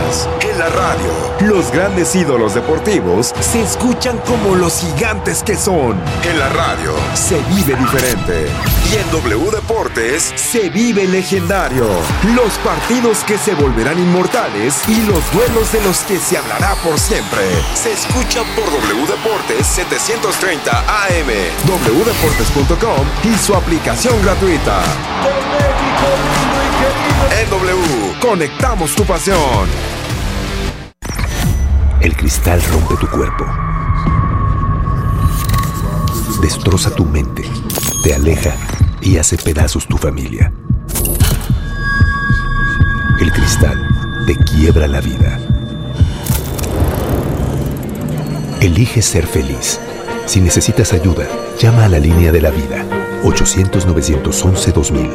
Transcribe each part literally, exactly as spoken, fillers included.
Deportes. En la radio, los grandes ídolos deportivos se escuchan como los gigantes que son. En la radio, se vive diferente. Y en W Deportes, se vive legendario. Los partidos que se volverán inmortales y los duelos de los que se hablará por siempre. Se escucha por W Deportes setecientos treinta A M, doble u deportes punto com y su aplicación gratuita. En W, conectamos tu pasión. El cristal rompe tu cuerpo, destroza tu mente, te aleja y hace pedazos tu familia. El cristal te quiebra la vida. Elige ser feliz. Si necesitas ayuda, llama a la línea de la vida, ochocientos, novecientos once, dos mil.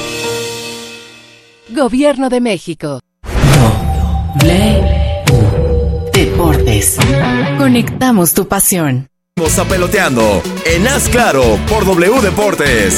Gobierno de México. W Deportes. Conectamos tu pasión. Vamos a peloteando en Haz Claro por W Deportes.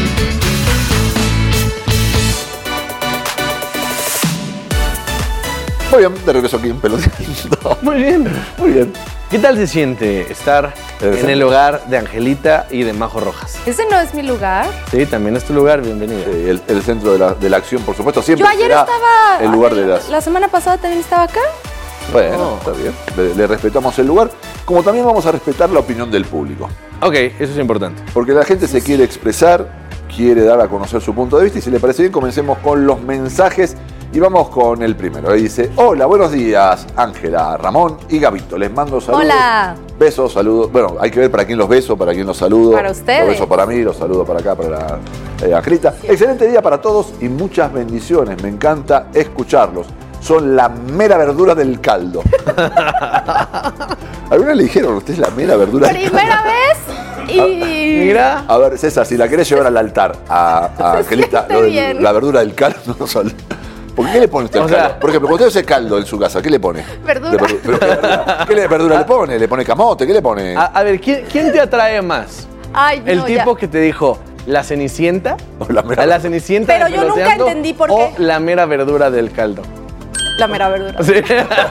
Muy bien, de regreso aquí en Peloteando. Muy bien, muy bien. ¿Qué tal se siente estar en el hogar de Angelita y de Majo Rojas? ¿Ese no es mi lugar? Sí, también es tu lugar, bienvenida. Sí, el, el centro de la, de la acción, por supuesto, siempre Yo ayer será estaba... el lugar de las... La semana pasada también estaba acá. Bueno, No. está bien. Le, le respetamos el lugar, como también vamos a respetar la opinión del público. Ok, eso es importante. Porque la gente se quiere expresar, quiere dar a conocer su punto de vista y si le parece bien, comencemos con los mensajes y vamos con el primero. Ahí dice, hola, buenos días, Ángela, Ramón y Gabito. Les mando saludos. Hola. Besos, saludos. Bueno, hay que ver para quién los beso, para quién los saludo. Para ustedes. Los besos para mí, los saludos para acá, para la eh, Angelita. Sí. Excelente día para todos y muchas bendiciones. Me encanta escucharlos. Son la mera verdura del caldo. ¿Alguna le dijeron a usted la mera verdura del caldo? Primera vez y... A, mira. A ver, César, si la querés llevar al altar a, a Angelita, lo de, la verdura del caldo, no sal... ¿Por qué le pone usted o el sea, caldo? Por ejemplo, cuando usted hace caldo en su casa, ¿qué le pone? Verdura. De, pero, ¿qué verdura, ¿qué le, verdura le pone? ¿Le pone camote? ¿Qué le pone? A, a ver, ¿quién, ¿quién te atrae más? Ay, no, ¿El tipo ya. que te dijo la cenicienta? O la mera... ¿A la cenicienta? Pero yo nunca entendí por qué. O la mera verdura del caldo. La mera verdura. Sí.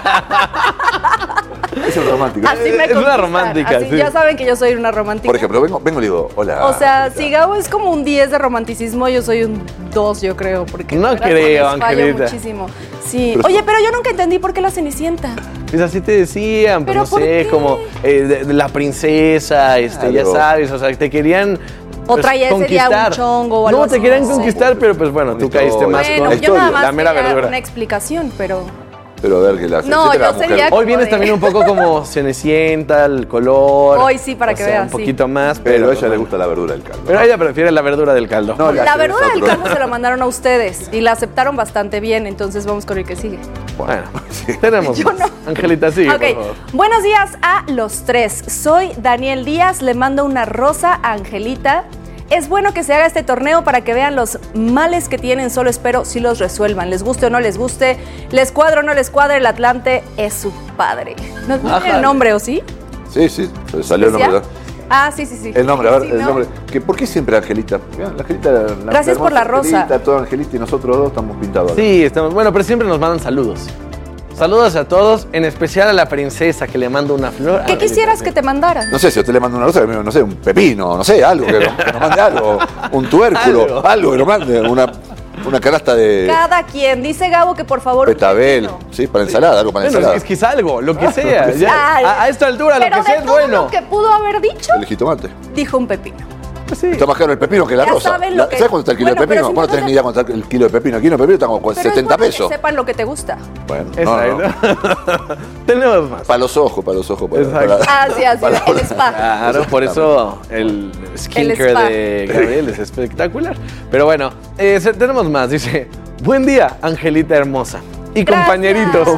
Es un romántico. Así me Es una conquistan. romántica, Así, sí. Ya saben que yo soy una romántica. Por ejemplo, vengo, vengo y le digo, hola. O sea, Angelita. si Gabo es como un diez de romanticismo, yo soy un dos, yo creo. Porque No de verdad creo, les fallo Angelita. muchísimo. Sí. Pero- Oye, pero yo nunca entendí por qué la Cenicienta. Pues así te decían, pues ¿Pero no por sé, qué? como eh, de- de la princesa, este, ya Claro. sabes, o sea, te querían O pues, traía ese día un conquistar. chongo o algo No, te así, querían no sé. conquistar, pero pues bueno, tú Bonito. caíste más Bueno, con la yo nada historia, más la mera quería verdura. una explicación, pero... Pero a ver, que la No, Cenicienta era yo mujer. sería- Hoy vienes de- también un poco como cenicienta, el color. Hoy sí, para o que sea, veas, un sí. poquito más, Pero pero... a ella le gusta la verdura del caldo. Pero ella prefiere la verdura del caldo. No, La hace verdura del otro. caldo se la mandaron a ustedes y la aceptaron bastante bien, entonces vamos con el que sigue. Bueno, tenemos Yo más. no. Angelita, sigue, Ok, por favor. buenos días a los tres. Soy Daniel Díaz, le mando una rosa a Angelita. Es bueno que se haga este torneo para que vean los males que tienen, solo espero si los resuelvan. Les guste o no les guste, les cuadre o no les cuadre, el Atlante es su padre. ¿No tiene Ajá. el nombre o sí? Sí, sí, salió el ¿Decía? nombre. Ah, sí, sí, sí. El nombre, a ver, Sí, el ¿no? nombre. ¿Que ¿Por qué siempre Angelita? Mira, la Angelita la- la Gracias por la hermosa rosa. Angelita, toda Angelita y nosotros dos estamos pintados. acá. Sí, estamos. Bueno, pero siempre nos mandan saludos. Saludos a todos, en especial a la princesa que le mando una flor. ¿Qué quisieras que te mandara? No sé, si a usted le manda una rosa, que me- no sé, un pepino, no sé, algo, que, nos, que nos mande algo, un tubérculo, Algo. algo, que nos mande, una, una canasta de Cada quien. Dice Gabo que por favor... un betabel, pepino. sí, para ensalada, algo para Bueno, ensalada. es que es algo, lo que sea. Ay. ya. a, a esta altura, lo Pero que sea de es todo bueno. lo que pudo haber dicho, El jitomate. dijo un pepino. Pues sí. Está más caro el pepino que la Ya rosa. saben lo La- que- ¿Sabes cuánto está el kilo Bueno, de pero pepino? es Vos no tenés ni idea cuánto está el kilo de pepino. El kilo de pepino está como Pero setenta es bueno pesos. que sepan lo que te gusta. Bueno, no, no. Exacto. Tenemos más. Para los ojos, para los ojos. Para, Exacto. para- Ah, sí, así, para- el spa. Claro, por eso el skincare spa. de Gabriel es espectacular. Pero bueno, eh, se- tenemos más. Dice, buen día, Angelita hermosa. Y Gracias. compañeritos.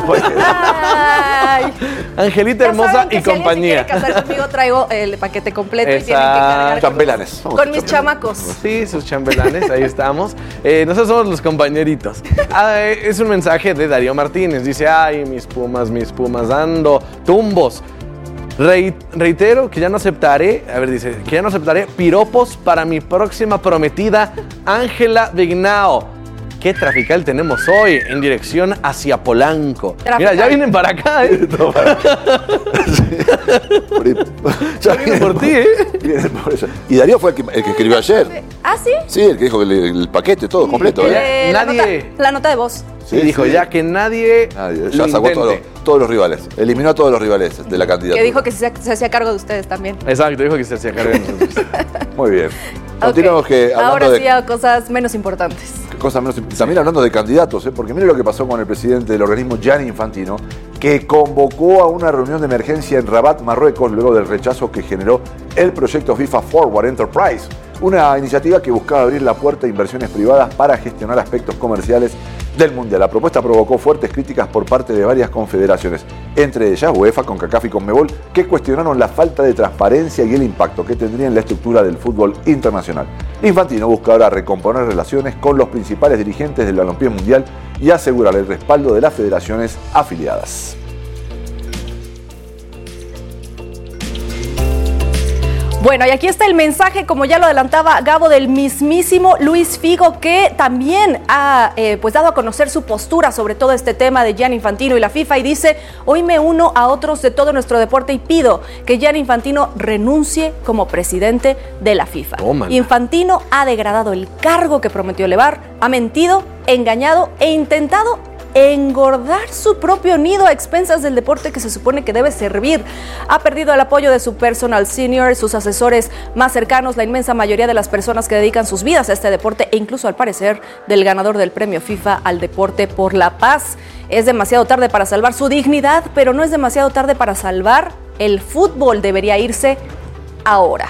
Ay. Angelita Ya hermosa saben que y si alguien compañía. se quiere casar conmigo, traigo el paquete completo y tienen que Exacto. cargar Chambelanes. con, Vamos, con mis chambelanes. chamacos. Sí, sus chambelanes, ahí estamos. Eh, nosotros somos los compañeritos. Ah, eh, es un mensaje de Darío Martínez. Dice, ay, mis pumas, mis pumas, dando tumbos. Rei- reitero que ya no aceptaré, a ver, dice, que ya no aceptaré piropos para mi próxima prometida, Ángela Vignao. ¿qué trafical tenemos hoy en dirección hacia Polanco? Trafical. Mira, ya vienen para acá, ¿eh? Ya vienen por ti, ¿eh? Vienen por eso. Y Darío fue el que, el que escribió ayer. ¿Ah, sí? Sí, el que dijo el, el paquete, todo completo. ¿eh? Eh, la, Nadie- nota, la nota de voz. Sí, dijo sí. ya que nadie, Nadie, ya lo sacó todos los, intente. todos los rivales. Eliminó a todos los rivales de la candidatura. Que dijo que se, se hacía cargo de ustedes también. Exacto, dijo que se hacía cargo de nosotros. Muy bien. Ok. Continuamos que hablando Ahora de sí a cosas menos importantes. cosas menos. También hablando de candidatos, ¿eh? Porque mire lo que pasó con el presidente del organismo, Gianni Infantino, que convocó a una reunión de emergencia en Rabat, Marruecos, luego del rechazo que generó el proyecto FIFA Forward Enterprise, una iniciativa que buscaba abrir la puerta a inversiones privadas para gestionar aspectos comerciales del Mundial. La propuesta provocó fuertes críticas por parte de varias confederaciones, entre ellas UEFA, CONCACAF y CONMEBOL, que cuestionaron la falta de transparencia y el impacto que tendría en la estructura del fútbol internacional. Infantino busca ahora recomponer relaciones con los principales dirigentes del balompié mundial y asegurar el respaldo de las federaciones afiliadas. Bueno, y aquí está el mensaje, como ya lo adelantaba Gabo, del mismísimo Luis Figo, que también ha eh, pues dado a conocer su postura sobre todo este tema de Gianni Infantino y la FIFA, y dice: hoy me uno a otros de todo nuestro deporte y pido que Gianni Infantino renuncie como presidente de la FIFA. Tómala. Infantino ha degradado el cargo que prometió elevar, ha mentido, engañado e intentado engordar su propio nido a expensas del deporte que se supone que debe servir. Ha perdido el apoyo de su personal senior, sus asesores más cercanos, la inmensa mayoría de las personas que dedican sus vidas a este deporte e incluso, al parecer, del ganador del premio FIFA al deporte por la paz. Es demasiado tarde para salvar su dignidad, pero no es demasiado tarde para salvar el fútbol. Debería irse ahora.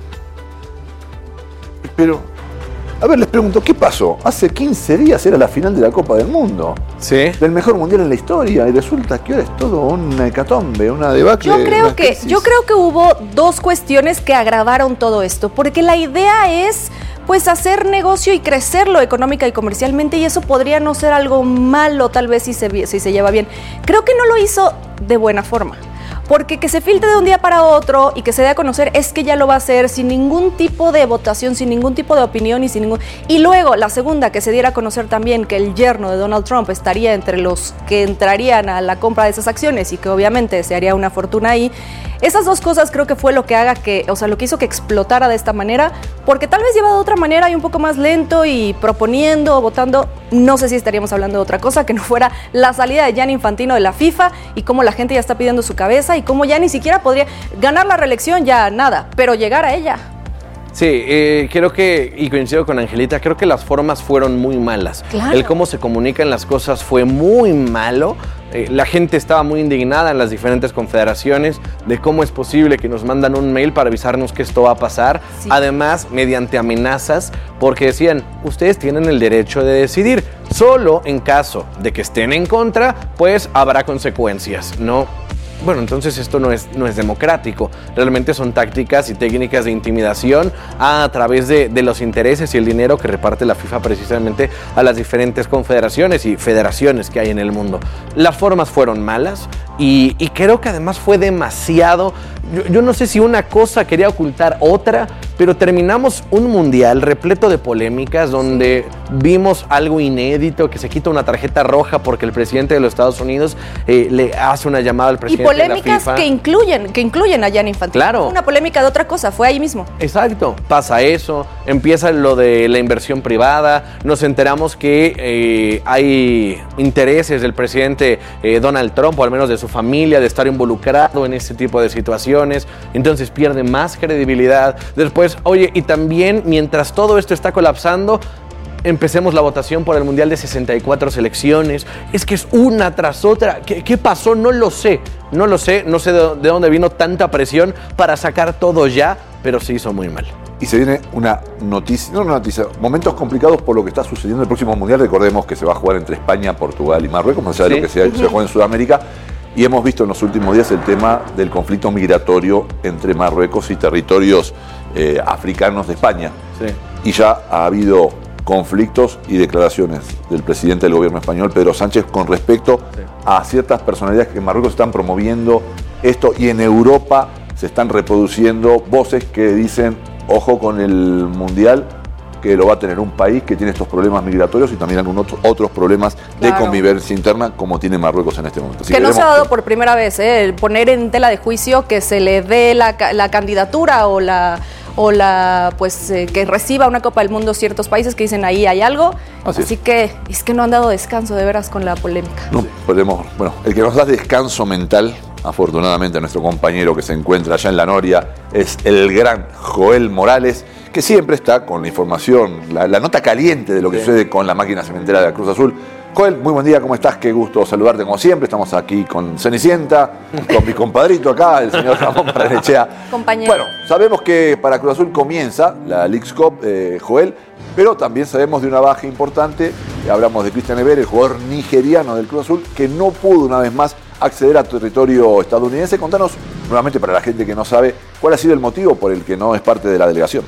Pero, a ver, les pregunto, ¿qué pasó? Hace quince días era la final de la Copa del Mundo. Sí. Del mejor mundial en la historia, y resulta que ahora es todo una hecatombe, una debacle. Yo creo una que crisis. yo creo que hubo dos cuestiones que agravaron todo esto, porque la idea es pues hacer negocio y crecerlo económica y comercialmente, y eso podría no ser algo malo, tal vez si se si se lleva bien. Creo que no lo hizo de buena forma. Porque que se filtre de un día para otro y que se dé a conocer es que ya lo va a hacer sin ningún tipo de votación, sin ningún tipo de opinión y sin ningún... Y luego, la segunda, que se diera a conocer también que el yerno de Donald Trump estaría entre los que entrarían a la compra de esas acciones y que obviamente se haría una fortuna ahí. Esas dos cosas creo que fue lo que haga que, o sea, lo que hizo que explotara de esta manera, porque tal vez llevado de otra manera y un poco más lento y proponiendo o votando, no sé si estaríamos hablando de otra cosa que no fuera la salida de Gianni Infantino de la FIFA y cómo la gente ya está pidiendo su cabeza y cómo ya ni siquiera podría ganar la reelección, ya nada, pero llegar a ella. Sí, eh, creo que, y coincido con Angelita, creo que las formas fueron muy malas. Claro. El cómo se comunican las cosas fue muy malo. Eh, la gente estaba muy indignada en las diferentes confederaciones de cómo es posible que nos mandan un mail para avisarnos que esto va a pasar. Sí. Además, mediante amenazas, porque decían, ustedes tienen el derecho de decidir. Solo en caso de que estén en contra, pues habrá consecuencias, ¿no? Bueno, entonces esto no es, no es democrático. Realmente son tácticas y técnicas de intimidación a través de, de los intereses y el dinero que reparte la FIFA precisamente a las diferentes confederaciones y federaciones que hay en el mundo. Las formas fueron malas y, y creo que además fue demasiado... Yo, yo no sé si una cosa quería ocultar otra, pero terminamos un mundial repleto de polémicas donde vimos algo inédito, que se quita una tarjeta roja porque el presidente de los Estados Unidos eh, le hace una llamada al Y presidente de la polémicas FIFA. que incluyen, que incluyen a Gianni Infantino. Claro. Una polémica de otra cosa, fue ahí mismo. Exacto, pasa eso, empieza lo de la inversión privada, nos enteramos que eh, hay intereses del presidente eh, Donald Trump, o al menos de su familia, de estar involucrado en este tipo de situaciones, entonces pierde más credibilidad. Después, oye, y también mientras todo esto está colapsando, empecemos la votación por el Mundial de sesenta y cuatro selecciones. Es que es una tras otra. ¿Qué, qué pasó? No lo sé. No lo sé. No sé de, de dónde vino tanta presión para sacar todo ya, pero se hizo muy mal. Y se viene una noticia, no una noticia, momentos complicados por lo que está sucediendo en el próximo Mundial. Recordemos que se va a jugar entre España, Portugal y Marruecos, más allá de Sí. lo que se, se juega en Sudamérica. Y hemos visto en los últimos días el tema del conflicto migratorio entre Marruecos y territorios eh, africanos de España. Sí. Y ya ha habido conflictos y declaraciones del presidente del gobierno español, Pedro Sánchez, con respecto Sí. a ciertas personalidades que en Marruecos están promoviendo esto, y en Europa se están reproduciendo voces que dicen, ojo con el Mundial, que lo va a tener un país que tiene estos problemas migratorios y también algunos otros, otros problemas claro. de convivencia interna como tiene Marruecos en este momento. Así que, que no veremos... se ha dado por primera vez, ¿eh? El poner en tela de juicio que se le dé la, la candidatura o la... o la pues eh, que reciba una Copa del Mundo ciertos países que dicen ahí hay algo. Así, Así es. que es que no han dado descanso de veras con la polémica. No podemos, bueno, el que nos da descanso mental, afortunadamente nuestro compañero que se encuentra allá en La Noria, es el gran Joel Morales, que siempre está con la información, la, la nota caliente de lo que sí. sucede con la máquina cementera de la Cruz Azul. Joel, muy buen día, ¿cómo estás? Qué gusto saludarte como siempre. Estamos aquí con Cenicienta, con mi compadrito acá, el señor Ramón Barrenechea. Compañero. Bueno, sabemos que para Cruz Azul comienza la Leagues Cup, eh, Joel, pero también sabemos de una baja importante. Hablamos de Christian Evere, el jugador nigeriano del Cruz Azul, que no pudo una vez más acceder a territorio estadounidense. Contanos, nuevamente para la gente que no sabe, cuál ha sido el motivo por el que no es parte de la delegación.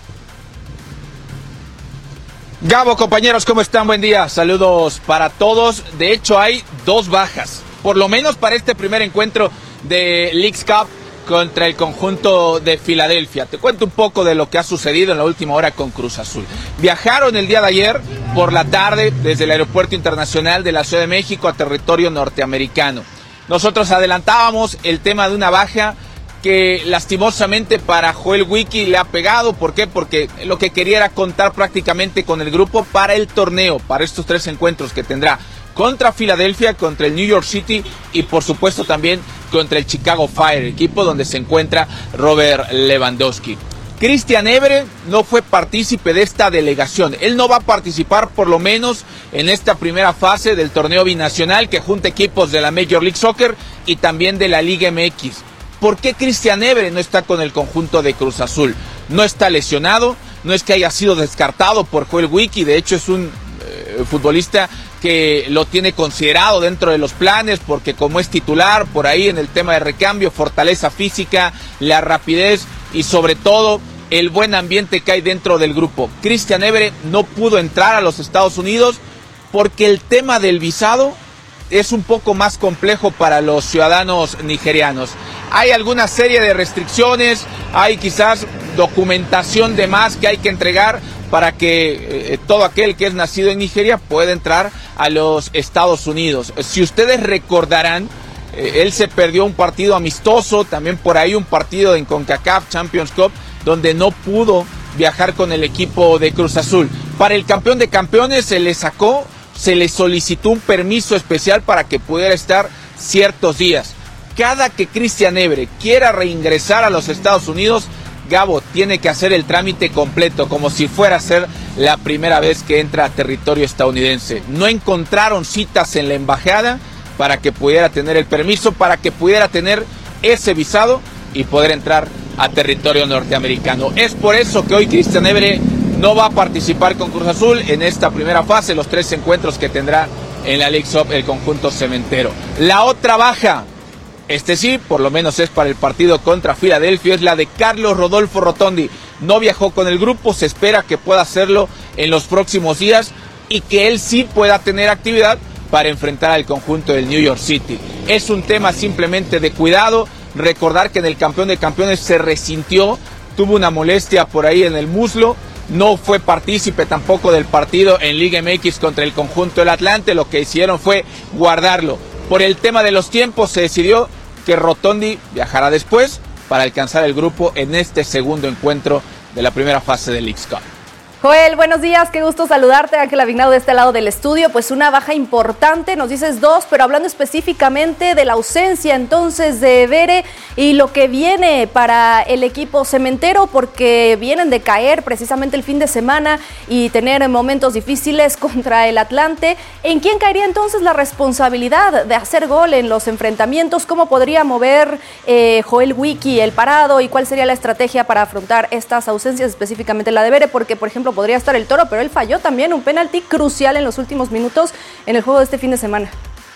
Gabo, compañeros, ¿cómo están? Buen día, saludos para todos. De hecho, hay dos bajas, por lo menos para este primer encuentro de Leagues Cup contra el conjunto de Filadelfia. Te cuento un poco de lo que ha sucedido en la última hora con Cruz Azul. Viajaron el día de ayer por la tarde desde el Aeropuerto Internacional de la Ciudad de México a territorio norteamericano. Nosotros adelantábamos el tema de una baja que lastimosamente para Joel Wiki le ha pegado. ¿Por qué? Porque lo que quería era contar prácticamente con el grupo para el torneo, para estos tres encuentros que tendrá contra Filadelfia, contra el New York City y por supuesto también contra el Chicago Fire, equipo donde se encuentra Robert Lewandowski. Christian Evere no fue partícipe de esta delegación. Él no va a participar por lo menos en esta primera fase del torneo binacional que junta equipos de la Major League Soccer y también de la Liga M X. ¿Por qué Christian Evere no está con el conjunto de Cruz Azul? No está lesionado, no es que haya sido descartado por Joel Wiki, de hecho es un eh, futbolista que lo tiene considerado dentro de los planes porque como es titular por ahí en el tema de recambio, fortaleza física, la rapidez y sobre todo el buen ambiente que hay dentro del grupo. Christian Evere no pudo entrar a los Estados Unidos porque el tema del visado es un poco más complejo para los ciudadanos nigerianos. Hay alguna serie de restricciones, hay quizás documentación de más que hay que entregar para que eh, todo aquel que es nacido en Nigeria pueda entrar a los Estados Unidos. Si ustedes recordarán, eh, él se perdió un partido amistoso, también por ahí un partido en CONCACAF Champions Cup, donde no pudo viajar con el equipo de Cruz Azul. Para el campeón de campeones se le sacó, se le solicitó un permiso especial para que pudiera estar ciertos días. Cada que Christian Evere quiera reingresar a los Estados Unidos, Gabo tiene que hacer el trámite completo, como si fuera a ser la primera vez que entra a territorio estadounidense. No encontraron citas en la embajada para que pudiera tener el permiso, para que pudiera tener ese visado y poder entrar a territorio norteamericano. Es por eso que hoy Christian Evere no va a participar con Cruz Azul en esta primera fase, los tres encuentros que tendrá en la Leagues Cup el conjunto cementero. La otra baja, este sí, por lo menos es para el partido contra Filadelfia, es la de Carlos Rodolfo Rotondi. No viajó con el grupo, se espera que pueda hacerlo en los próximos días y que él sí pueda tener actividad para enfrentar al conjunto del New York City. Es un tema simplemente de cuidado, recordar que en el campeón de campeones se resintió, tuvo una molestia por ahí en el muslo, no fue partícipe tampoco del partido en Liga M X contra el conjunto del Atlante, lo que hicieron fue guardarlo. Por el tema de los tiempos se decidió que Rotondi viajará después para alcanzar el grupo en este segundo encuentro de la primera fase del Leagues Cup. Joel, buenos días, qué gusto saludarte. Ángela Vignau de este lado del estudio. Pues una baja importante, nos dices dos, pero hablando específicamente de la ausencia entonces de Evere y lo que viene para el equipo cementero, porque vienen de caer precisamente el fin de semana y tener momentos difíciles contra el Atlante. ¿En quién caería entonces la responsabilidad de hacer gol en los enfrentamientos? ¿Cómo podría mover eh, Joel Wiki el parado y cuál sería la estrategia para afrontar estas ausencias, específicamente la de Evere? Porque, por ejemplo, podría estar el Toro, pero él falló también un penalti crucial en los últimos minutos en el juego de este fin de semana.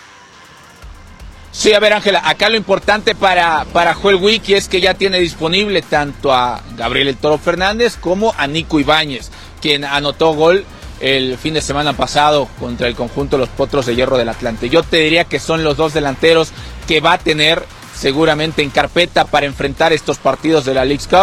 Sí, a ver, Ángela, acá lo importante para, para Joel Wiki es que ya tiene disponible tanto a Gabriel el Toro Fernández como a Nico Ibáñez, quien anotó gol el fin de semana pasado contra el conjunto de los Potros de Hierro del Atlante. Yo te diría que son los dos delanteros que va a tener seguramente en carpeta para enfrentar estos partidos de la Leagues Cup.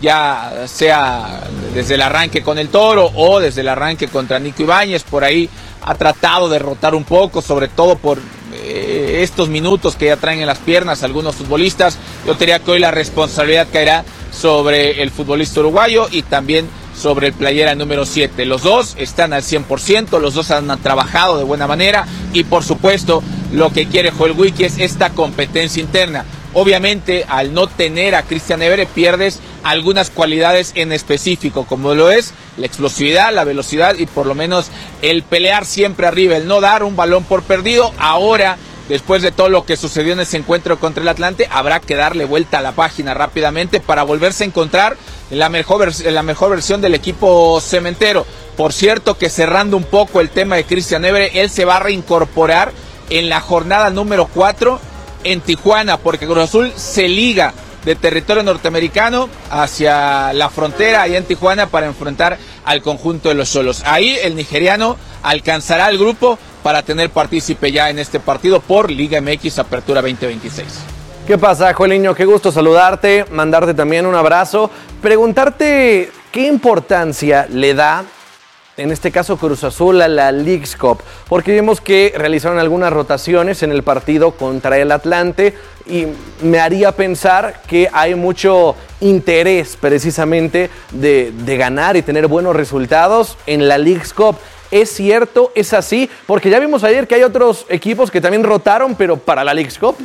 ya sea desde el arranque con el Toro o desde el arranque contra Nico Ibáñez. Por ahí ha tratado de rotar un poco, sobre todo por eh, estos minutos que ya traen en las piernas algunos futbolistas. Yo diría que hoy la responsabilidad caerá sobre el futbolista uruguayo y también sobre el playera número siete. Los dos están al cien por ciento, los dos han trabajado de buena manera y por supuesto lo que quiere Joel Wiki es esta competencia interna. Obviamente al no tener a Christian Évere pierdes algunas cualidades en específico, como lo es la explosividad, la velocidad y por lo menos el pelear siempre arriba, el no dar un balón por perdido. Ahora, después de todo lo que sucedió en ese encuentro contra el Atlante, habrá que darle vuelta a la página rápidamente para volverse a encontrar la mejor, la mejor versión del equipo cementero. Por cierto que cerrando un poco el tema de Christian Évere, él se va a reincorporar en la jornada número cuatro en Tijuana, porque Cruz Azul se liga de territorio norteamericano hacia la frontera allá en Tijuana para enfrentar al conjunto de los Xolos. Ahí el nigeriano alcanzará el grupo para tener partícipe ya en este partido por Liga M X Apertura veinte veintiséis. ¿Qué pasa, Joeliño? Qué gusto saludarte, mandarte también un abrazo, preguntarte qué importancia le da, en este caso Cruz Azul, a la Leagues Cup, porque vimos que realizaron algunas rotaciones en el partido contra el Atlante y me haría pensar que hay mucho interés precisamente de, de ganar y tener buenos resultados en la Leagues Cup. ¿Es cierto? ¿Es así? Porque ya vimos ayer que hay otros equipos que también rotaron, pero para la Leagues Cup.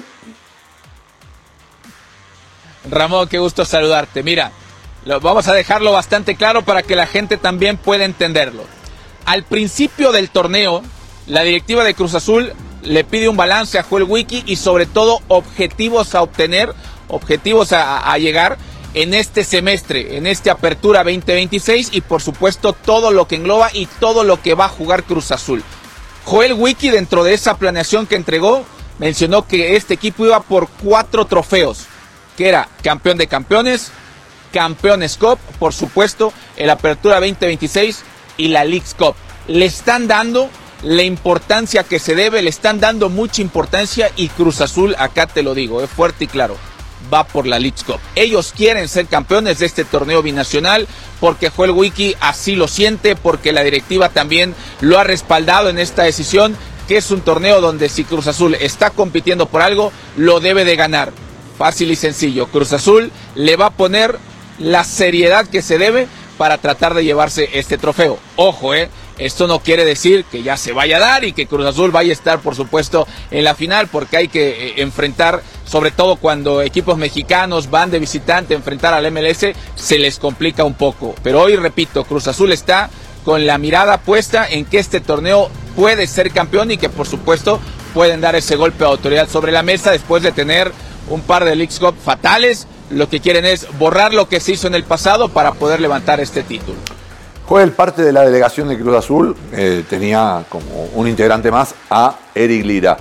Ramón, qué gusto saludarte. Mira, lo, vamos a dejarlo bastante claro para que la gente también pueda entenderlo. Al principio del torneo, la directiva de Cruz Azul le pide un balance a Joel Wiki y sobre todo objetivos a obtener, objetivos a, a llegar en este semestre, en esta apertura veinte veintiséis y por supuesto todo lo que engloba y todo lo que va a jugar Cruz Azul. Joel Wiki, dentro de esa planeación que entregó, mencionó que este equipo iba por cuatro trofeos, que era campeón de campeones, Campeones Cup, por supuesto, el Apertura veinte veintiséis y la Leagues Cup. Le están dando la importancia que se debe, le están dando mucha importancia y Cruz Azul, acá te lo digo, es fuerte y claro, va por la Leagues Cup. Ellos quieren ser campeones de este torneo binacional porque Joel Wiki así lo siente, porque la directiva también lo ha respaldado en esta decisión, que es un torneo donde si Cruz Azul está compitiendo por algo, lo debe de ganar. Fácil y sencillo. Cruz Azul le va a poner la seriedad que se debe para tratar de llevarse este trofeo. Ojo, eh, esto no quiere decir que ya se vaya a dar y que Cruz Azul vaya a estar, por supuesto, en la final, porque hay que eh, enfrentar, sobre todo cuando equipos mexicanos van de visitante a enfrentar al M L S, se les complica un poco. Pero hoy, repito, Cruz Azul está con la mirada puesta en que este torneo puede ser campeón y que, por supuesto, pueden dar ese golpe de autoridad sobre la mesa después de tener un par de Leagues Cup fatales. Lo que quieren es borrar lo que se hizo en el pasado para poder levantar este título. Joel, parte de la delegación de Cruz Azul eh, tenía como un integrante más a Eric Lira.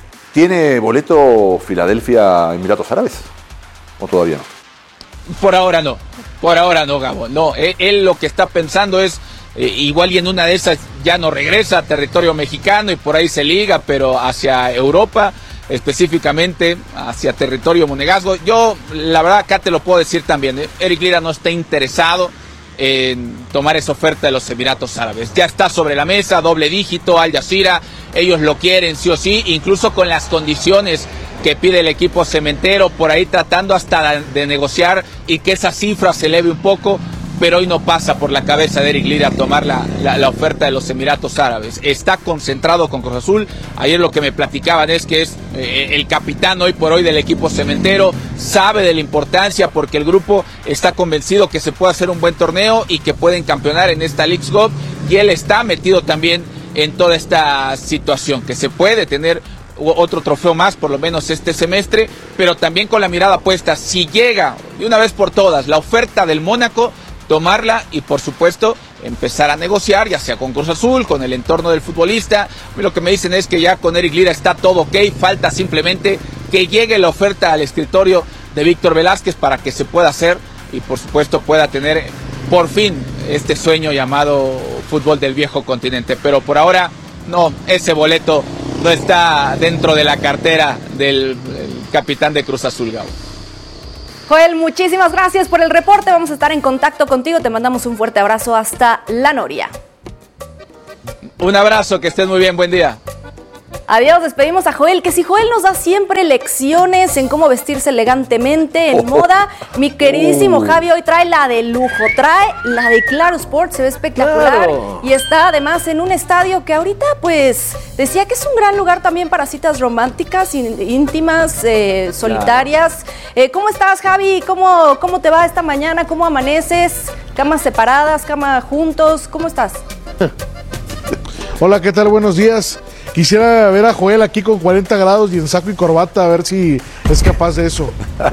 ¿Tiene boleto Filadelfia Emiratos Árabes? ¿O todavía no? Por ahora no, por ahora no, Gabo. No, él, él lo que está pensando es, eh, igual y en una de esas ya no regresa a territorio mexicano y por ahí se liga, pero hacia Europa, específicamente hacia territorio monegasco. Yo, la verdad, acá te lo puedo decir también, ¿eh? Eric Lira no está interesado en tomar esa oferta de los Emiratos Árabes. Ya está sobre la mesa, doble dígito, Al Jazeera, ellos lo quieren sí o sí, incluso con las condiciones que pide el equipo cementero, por ahí tratando hasta de negociar y que esa cifra se eleve un poco, pero hoy no pasa por la cabeza de Eric Lira tomar la, la, la oferta de los Emiratos Árabes. Está concentrado con Cruz Azul. Ayer lo que me platicaban es que es eh, el capitán hoy por hoy del equipo cementero, sabe de la importancia porque el grupo está convencido que se puede hacer un buen torneo y que pueden campeonar en esta Leagues Cup, y él está metido también en toda esta situación, que se puede tener otro trofeo más, por lo menos este semestre, pero también con la mirada puesta, si llega de una vez por todas la oferta del Mónaco, tomarla y por supuesto empezar a negociar, ya sea con Cruz Azul, con el entorno del futbolista. Lo que me dicen es que ya con Eric Lira está todo ok, falta simplemente que llegue la oferta al escritorio de Víctor Velázquez para que se pueda hacer y por supuesto pueda tener por fin este sueño llamado fútbol del viejo continente. Pero por ahora no, ese boleto no está dentro de la cartera del capitán de Cruz Azul, Gabo. Joel, muchísimas gracias por el reporte. Vamos a estar en contacto contigo. Te mandamos un fuerte abrazo hasta La Noria. Un abrazo, que estés muy bien. Buen día. Adiós, despedimos a Joel, que si Joel nos da siempre lecciones en cómo vestirse elegantemente, en Oh. moda, mi queridísimo Uh. Javi hoy trae la de lujo, trae la de Claro Sport, se ve espectacular Claro. y está además en un estadio que ahorita pues decía que es un gran lugar también para citas románticas, in- íntimas, eh, solitarias. Eh, ¿Cómo estás, Javi? ¿Cómo, ¿Cómo te va esta mañana? ¿Cómo amaneces? ¿Camas separadas? ¿Cama juntos? ¿Cómo estás? Hola, ¿qué tal? Buenos días. Quisiera ver a Joel aquí con cuarenta grados y en saco y corbata, a ver si es capaz de eso.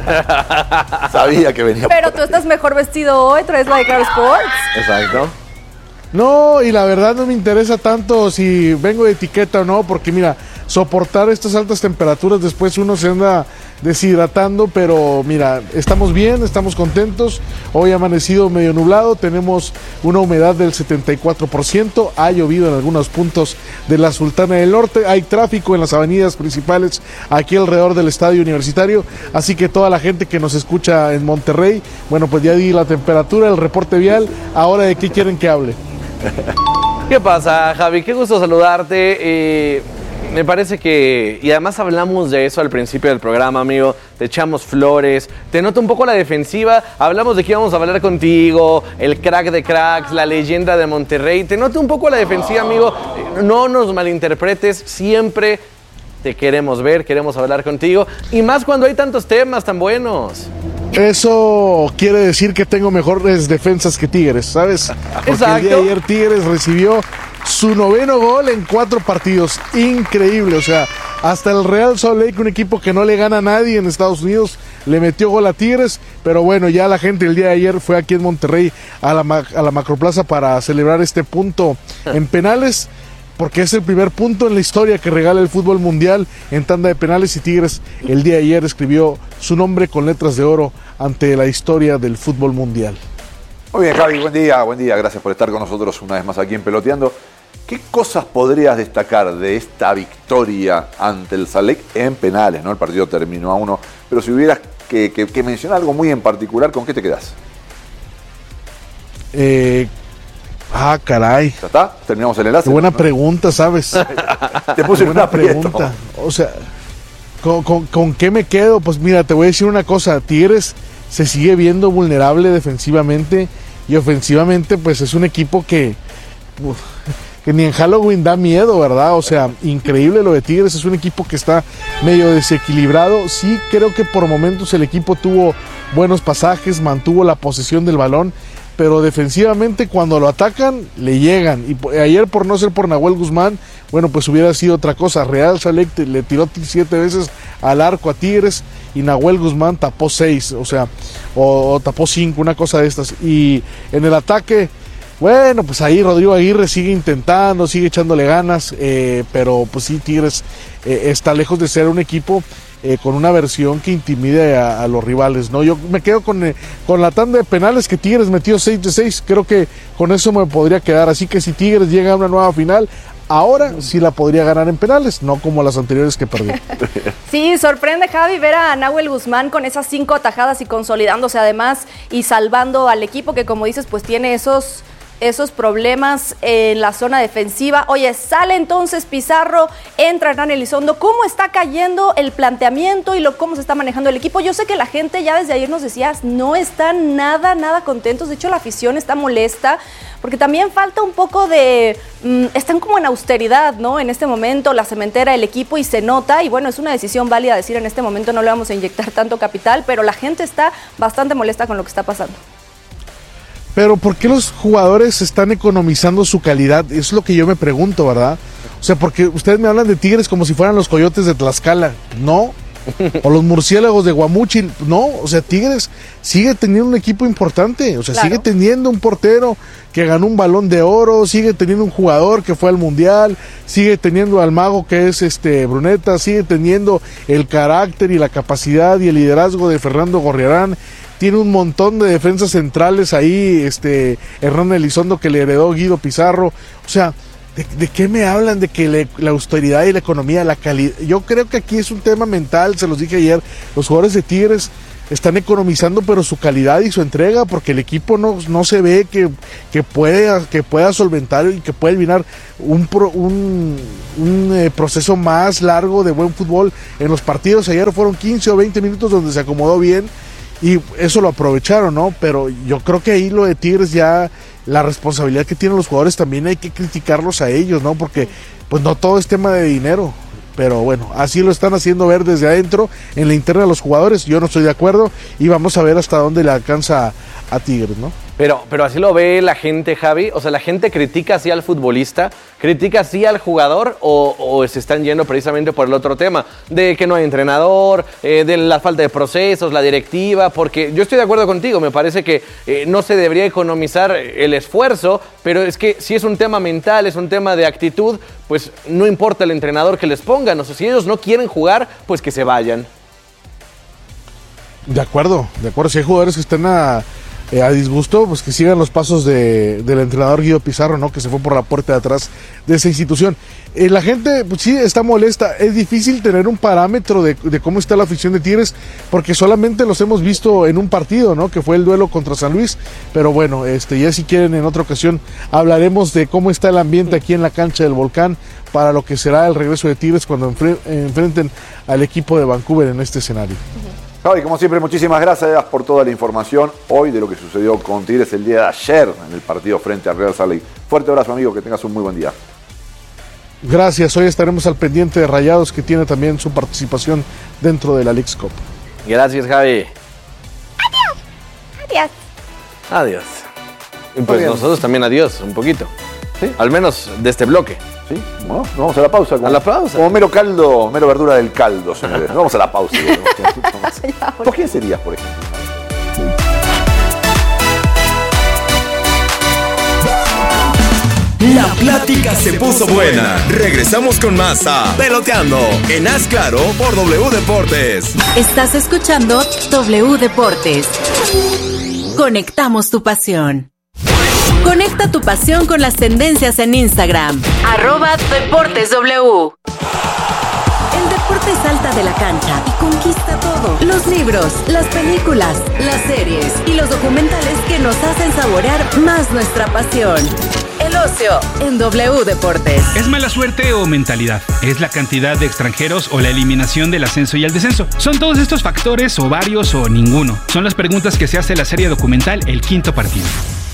Sabía que venía. Pero tú estás mejor vestido hoy, traes la de Claro Sports. Exacto. No, y la verdad no me interesa tanto si vengo de etiqueta o no, porque mira, soportar estas altas temperaturas después uno se anda deshidratando, pero mira, estamos bien, estamos contentos. Hoy ha amanecido medio nublado, tenemos una humedad del setenta y cuatro por ciento, ha llovido en algunos puntos de la Sultana del Norte, hay tráfico en las avenidas principales aquí alrededor del estadio universitario, así que toda la gente que nos escucha en Monterrey, bueno, pues ya di la temperatura, el reporte vial, ahora de qué quieren que hable. ¿Qué pasa, Javi? Qué gusto saludarte. Eh, me parece que... Y además hablamos de eso al principio del programa, amigo. Te echamos flores. Te noto un poco la defensiva. Hablamos de que íbamos a hablar contigo. El crack de cracks, la leyenda de Monterrey. Te noto un poco la defensiva, amigo. No nos malinterpretes. Siempre te queremos ver, queremos hablar contigo. Y más cuando hay tantos temas tan buenos. Eso quiere decir que tengo mejores defensas que Tigres, ¿sabes? Porque Exacto. el día de ayer Tigres recibió su noveno gol en cuatro partidos. Increíble, o sea, hasta el Real Salt Lake, un equipo que no le gana a nadie en Estados Unidos, le metió gol a Tigres, pero bueno, ya la gente el día de ayer fue aquí en Monterrey a la, ma- a la Macroplaza para celebrar este punto en penales, porque es el primer punto en la historia que regala el fútbol mundial en tanda de penales, y Tigres el día de ayer escribió su nombre con letras de oro ante la historia del fútbol mundial. Muy bien, Javi, buen día, buen día. Gracias por estar con nosotros una vez más aquí en Peloteando. ¿Qué cosas podrías destacar de esta victoria ante el Salt Lake en penales? ¿No? El partido terminó a uno, pero si hubieras que, que, que mencionar algo muy en particular, ¿con qué te quedás? Eh, ah, caray. ¿Ya está? Terminamos el enlace. Qué buena ¿no? pregunta, ¿sabes? Te puse Qué una buena pregunta. O sea, ¿con, con, con qué me quedo? Pues mira, te voy a decir una cosa. Tigres se sigue viendo vulnerable defensivamente y ofensivamente, pues es un equipo que, uf, que ni en Halloween da miedo, ¿verdad? O sea, increíble lo de Tigres. Es un equipo que está medio desequilibrado. Sí, creo que por momentos el equipo tuvo buenos pasajes, mantuvo la posesión del balón, pero defensivamente cuando lo atacan, le llegan. Y po- ayer, por no ser por Nahuel Guzmán, bueno, pues hubiera sido otra cosa. Real Salt Lake te- le tiró t- siete veces al arco a Tigres y Nahuel Guzmán tapó seis, o sea, o, o tapó cinco, una cosa de estas. Y en el ataque, bueno, pues ahí Rodrigo Aguirre sigue intentando, sigue echándole ganas, eh, pero pues sí, Tigres eh, está lejos de ser un equipo eh, con una versión que intimide a, a los rivales, ¿no? Yo me quedo con, eh, con la tanda de penales que Tigres metió seis de seis, creo que con eso me podría quedar, así que si Tigres llega a una nueva final, ahora sí la podría ganar en penales, no como las anteriores que perdió. Sí, sorprende, Javi, ver a Nahuel Guzmán con esas cinco atajadas y consolidándose además y salvando al equipo que, como dices, pues tiene esos, esos problemas en la zona defensiva. Oye, sale entonces Pizarro, entra Hernán Elizondo. ¿Cómo está cayendo el planteamiento y lo, cómo se está manejando el equipo? Yo sé que la gente ya desde ayer nos decía, no están nada, nada contentos. De hecho, la afición está molesta porque también falta un poco de... Mmm, están como en austeridad, ¿no? En este momento, la cementera, el equipo, y se nota, y bueno, es una decisión válida decir en este momento no le vamos a inyectar tanto capital, pero la gente está bastante molesta con lo que está pasando. Pero ¿por qué los jugadores están economizando su calidad? Es lo que yo me pregunto, ¿verdad? O sea, porque ustedes me hablan de Tigres como si fueran los Coyotes de Tlaxcala. No. O los murciélagos de Guamuchil. No. O sea, Tigres sigue teniendo un equipo importante. O sea, Claro. sigue teniendo un portero que ganó un Balón de Oro, sigue teniendo un jugador que fue al Mundial, sigue teniendo al mago que es este Bruneta, sigue teniendo el carácter y la capacidad y el liderazgo de Fernando Gorriarán. Tiene un montón de defensas centrales ahí, este Hernán Elizondo que le heredó Guido Pizarro. O sea, ¿de, de qué me hablan? De que le- la austeridad y la economía, la calidad. Yo creo que aquí es un tema mental, se los dije ayer. Los jugadores de Tigres están economizando, pero su calidad y su entrega, porque el equipo no, no se ve que, que, puede, que pueda solventar y que pueda eliminar un, pro, un, un eh, proceso más largo de buen fútbol en los partidos. Ayer fueron quince o veinte minutos donde se acomodó bien y eso lo aprovecharon, ¿no? Pero yo creo que ahí lo de Tigres ya, la responsabilidad que tienen los jugadores también hay que criticarlos a ellos, ¿no? Porque pues no todo es tema de dinero. Pero bueno, así lo están haciendo ver desde adentro, en la interna de los jugadores. Yo no estoy de acuerdo y vamos a ver hasta dónde le alcanza a, a Tigres, ¿no? Pero, pero así lo ve la gente, Javi. O sea, la gente critica así al futbolista, critica así al jugador, o, o se están yendo precisamente por el otro tema, de que no hay entrenador, eh, de la falta de procesos, la directiva, porque yo estoy de acuerdo contigo, me parece que eh, no se debería economizar el esfuerzo, pero es que si es un tema mental, es un tema de actitud, pues no importa el entrenador que les pongan. O sea, si ellos no quieren jugar, pues que se vayan. De acuerdo, de acuerdo. Si hay jugadores que estén a... Eh, a disgusto, pues que sigan los pasos de, del entrenador Guido Pizarro, ¿no? Que se fue por la puerta de atrás de esa institución. Eh, la gente, pues sí, está molesta. Es difícil tener un parámetro de, de cómo está la afición de Tigres, porque solamente los hemos visto en un partido, ¿no? Que fue el duelo contra San Luis. Pero bueno, este, ya si quieren en otra ocasión hablaremos de cómo está el ambiente aquí en la cancha del Volcán para lo que será el regreso de Tigres cuando enfre- enfrenten al equipo de Vancouver en este escenario. Uh-huh. Javi, como siempre, muchísimas gracias por toda la información hoy de lo que sucedió con Tigres el día de ayer en el partido frente a Real Salt Lake. Fuerte abrazo, amigo, que tengas un muy buen día. Gracias, hoy estaremos al pendiente de Rayados, que tiene también su participación dentro de la Leagues Cup. Gracias, Javi. Adiós. Adiós. Adiós. Y pues nosotros también adiós, un poquito. ¿Sí? Al menos de este bloque. Sí, bueno, nos vamos a la pausa. Como, a la pausa. Como mero caldo, mero verdura del caldo, señores. Nos vamos a la pausa. ¿Por quién serías, por ejemplo? La plática se puso buena. Regresamos con más a Peloteando en Haz Claro por W Deportes. Estás escuchando W Deportes. Conectamos tu pasión. Conecta tu pasión con las tendencias en Instagram. Arroba Deportes W. El deporte salta de la cancha y conquista todo. Los libros, las películas, las series y los documentales que nos hacen saborear más nuestra pasión. El ocio en W Deportes. ¿Es mala suerte o mentalidad? ¿Es la cantidad de extranjeros o la eliminación del ascenso y el descenso? ¿Son todos estos factores o varios o ninguno? Son las preguntas que se hace la serie documental El Quinto Partido.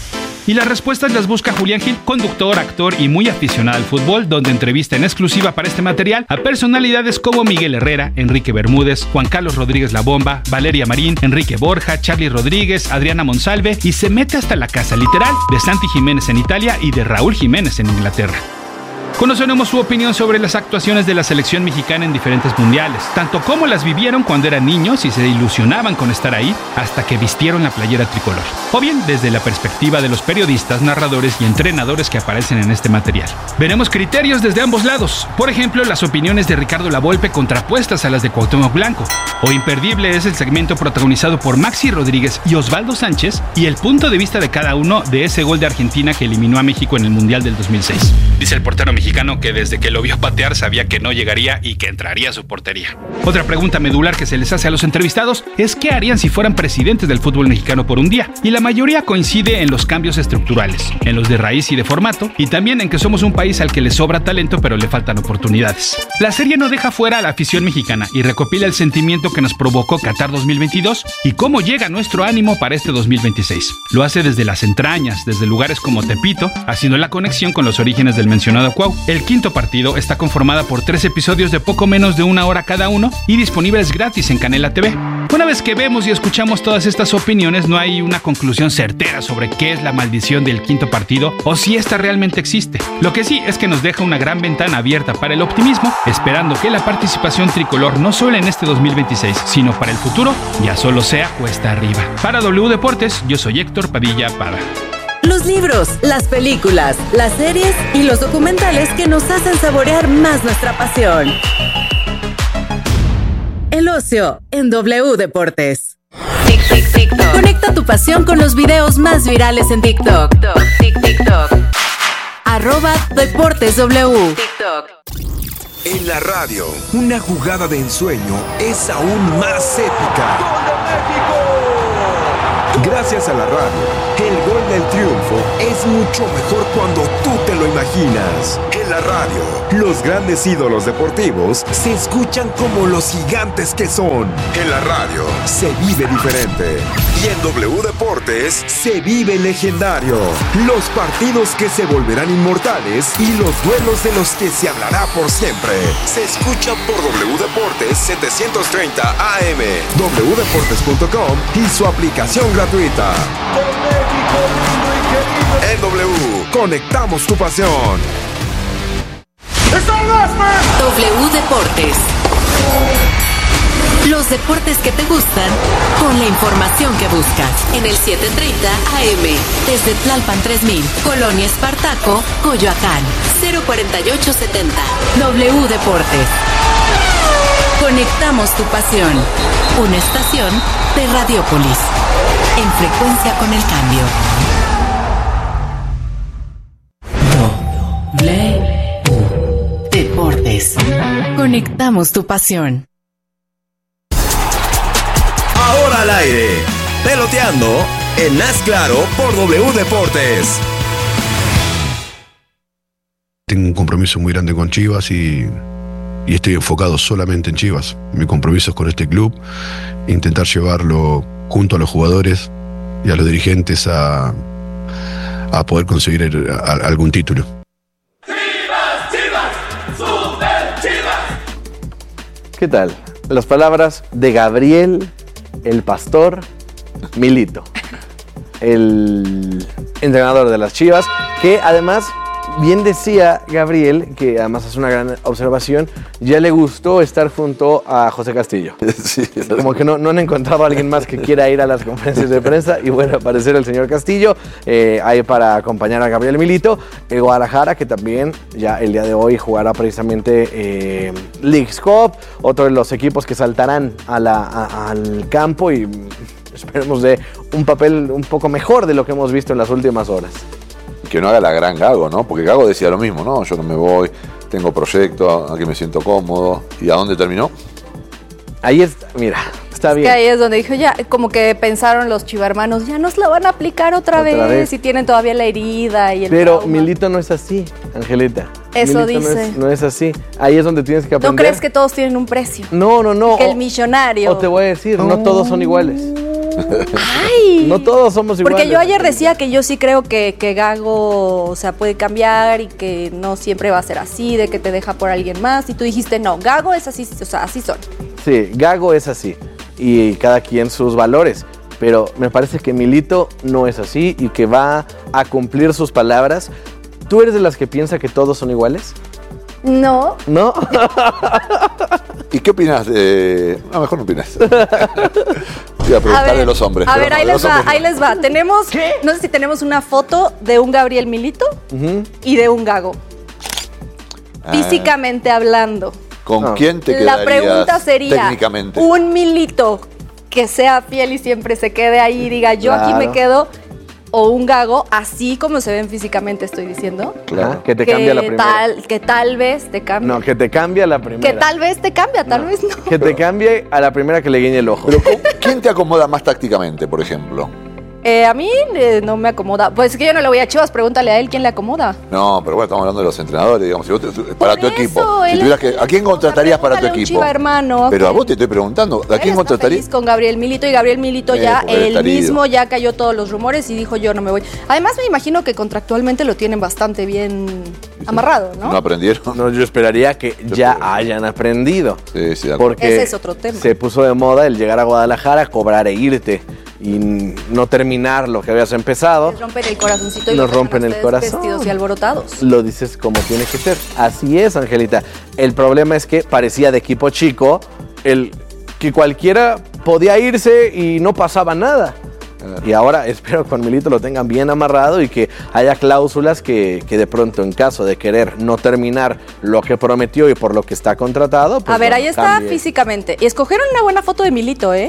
Y las respuestas las busca Julián Gil, conductor, actor y muy aficionado al fútbol, donde entrevista en exclusiva para este material a personalidades como Miguel Herrera, Enrique Bermúdez, Juan Carlos Rodríguez La Bomba, Valeria Marín, Enrique Borja, Charly Rodríguez, Adriana Monsalve, y se mete hasta la casa literal de Santi Jiménez en Italia y de Raúl Jiménez en Inglaterra. Conoceremos su opinión sobre las actuaciones de la selección mexicana en diferentes mundiales, tanto como las vivieron cuando eran niños y se ilusionaban con estar ahí hasta que vistieron la playera tricolor, o bien desde la perspectiva de los periodistas, narradores y entrenadores que aparecen en este material. Veremos criterios desde ambos lados, por ejemplo, las opiniones de Ricardo Lavolpe contrapuestas a las de Cuauhtémoc Blanco, o imperdible es el segmento protagonizado por Maxi Rodríguez y Osvaldo Sánchez y el punto de vista de cada uno de ese gol de Argentina que eliminó a México en el Mundial del dos mil seis. Dice el portero mexicano que desde que lo vio patear sabía que no llegaría y que entraría a su portería. Otra pregunta medular que se les hace a los entrevistados es qué harían si fueran presidentes del fútbol mexicano por un día, y la mayoría coincide en los cambios estructurales, en los de raíz y de formato, y también en que somos un país al que le sobra talento pero le faltan oportunidades. La serie no deja fuera a la afición mexicana y recopila el sentimiento que nos provocó Qatar dos mil veintidós y cómo llega nuestro ánimo para este dos mil veintiséis. Lo hace desde las entrañas, desde lugares como Tepito, haciendo la conexión con los orígenes del mencionado Cuau. El Quinto Partido está conformada por tres episodios de poco menos de una hora cada uno y disponibles gratis en Canela T V. Una vez que vemos y escuchamos todas estas opiniones, no hay una conclusión certera sobre qué es la maldición del Quinto Partido o si esta realmente existe. Lo que sí es que nos deja una gran ventana abierta para el optimismo, esperando que la participación tricolor no solo en este dos mil veintiséis, sino para el futuro, ya solo sea cuesta arriba. Para W Deportes, yo soy Héctor Padilla Pada. Los libros, las películas, las series y los documentales que nos hacen saborear más nuestra pasión. El ocio en W Deportes. Tic, tic, TikTok. Conecta tu pasión con los videos más virales en TikTok. TikTok. TikTok. Arroba Deportes W. TikTok. En la radio, una jugada de ensueño es aún más épica. Gracias a la radio, el gol del triunfo es mucho mejor cuando tú te lo imaginas. En la radio, los grandes ídolos deportivos se escuchan como los gigantes que son. En la radio, se vive diferente. Y en W Deportes, se vive legendario. Los partidos que se volverán inmortales y los duelos de los que se hablará por siempre. Se escuchan por W Deportes setecientos treinta A M, w deportes punto com y su aplicación gratuita. En W, conectamos tu pasión. W Deportes. Los deportes que te gustan con la información que buscas. En el setecientos treinta A M, desde Tlalpan tres mil, Colonia Espartaco, Coyoacán, cero cuarenta y ocho setenta. W Deportes. Conectamos tu pasión. Una estación de Radiópolis. En frecuencia con el cambio. W Deportes. Conectamos tu pasión. Ahora al aire, peloteando en Haz Claro por W Deportes. Tengo un compromiso muy grande con Chivas y, y estoy enfocado solamente en Chivas. Mi compromiso es con este club, intentar llevarlo junto a los jugadores y a los dirigentes a, a poder conseguir el, a, algún título. ¡Chivas, Chivas! ¡Super Chivas! ¿Qué tal? Las palabras de Gabriel el Pastor Milito, el entrenador de las Chivas, que además, bien decía Gabriel, que además hace una gran observación, ya le gustó estar junto a José Castillo. Sí, como que no, no han encontrado a alguien más que quiera ir a las conferencias de prensa y bueno, aparecer el señor Castillo eh, ahí para acompañar a Gabriel Milito. El Guadalajara, que también ya el día de hoy jugará precisamente eh, Leagues Cup, otro de los equipos que saltarán a la, a, al campo y esperemos de un papel un poco mejor de lo que hemos visto en las últimas horas. Que no haga la gran Gago, ¿no? Porque Gago decía lo mismo, ¿no? Yo no me voy, tengo proyecto, aquí me siento cómodo. ¿Y a dónde terminó? Ahí está, mira, está es bien. Que ahí es donde dijo, ya, como que pensaron los chivarmanos, ya nos la van a aplicar otra, Otra vez, vez. y tienen todavía la herida y el Pero trauma. Milito no es así, Angelita. Eso Milito dice. No es, no es así. Ahí es donde tienes que ¿No aprender. crees que todos tienen un precio? No, no, no. Que el O- millonario. O te voy a decir, no todos son iguales. ¡Ay! No todos somos iguales. Porque yo ayer decía que yo sí creo que, que Gago, o sea, puede cambiar y que no siempre va a ser así, de que te deja por alguien más. Y tú dijiste, no, Gago es así, o sea, así son. Sí, Gago es así. Y cada quien sus valores. Pero me parece que Milito no es así y que va a cumplir sus palabras. ¿Tú eres de las que piensa que todos son iguales? No. ¿No? ¿Y qué opinas de...? A lo mejor no opinas. Te iba a preguntar de los hombres. A pero ver, no, ahí de les los va, hombres ahí no. les va. Tenemos, no sé si tenemos una foto de un Gabriel Milito Ujú. y de un Gago. Ah. Físicamente hablando. ¿Con No. quién te La quedarías pregunta sería, técnicamente? un Milito que sea fiel y siempre se quede ahí y diga, yo aquí Claro. me quedo, o un Gago, así como se ven físicamente, estoy diciendo. Claro. Que te que cambia la primera. Tal, que tal vez te cambie. No, que te cambia la primera. que tal vez te cambia, tal No. vez no. Que te cambie a la primera que le guiñe el ojo. Pero ¿con- ¿quién te acomoda más tácticamente, por ejemplo? Eh, a mí eh, no me acomoda. Pues es que yo no le voy a Chivas, pregúntale a él quién le acomoda. No, pero bueno, estamos hablando de los entrenadores, digamos. Si vos te- para tu Por equipo. eso, Si él tuvieras es- que, ¿a quién contratarías para tu Pregúntale a un equipo? Chiva hermano, Pero a que- vos te estoy preguntando, ¿a quién Él está contratarías? feliz con Gabriel Milito y Gabriel Milito Eh, ya, porque él él está herido. mismo ya cayó todos los rumores y dijo yo no me voy. Además me imagino que contractualmente lo tienen bastante bien amarrado, ¿no? ¿No aprendieron? No, yo esperaría que ya hayan aprendido. Sí, sí, de acuerdo. Porque Ese es otro tema. se puso de moda el llegar a Guadalajara, cobrar e irte y no terminar lo que habías empezado. Les rompen el corazoncito y Nos los dejan rompen a el ustedes corazón. vestidos y alborotados. Lo dices como tiene que ser. Así es, Angelita. El problema es que parecía de equipo chico, el que cualquiera podía irse y no pasaba nada. Y ahora espero que con Milito lo tengan bien amarrado y que haya cláusulas que, que de pronto, en caso de querer no terminar lo que prometió y por lo que está contratado, pues a ver, no, ahí está cambie. físicamente. Y escogieron una buena foto de Milito, ¿eh?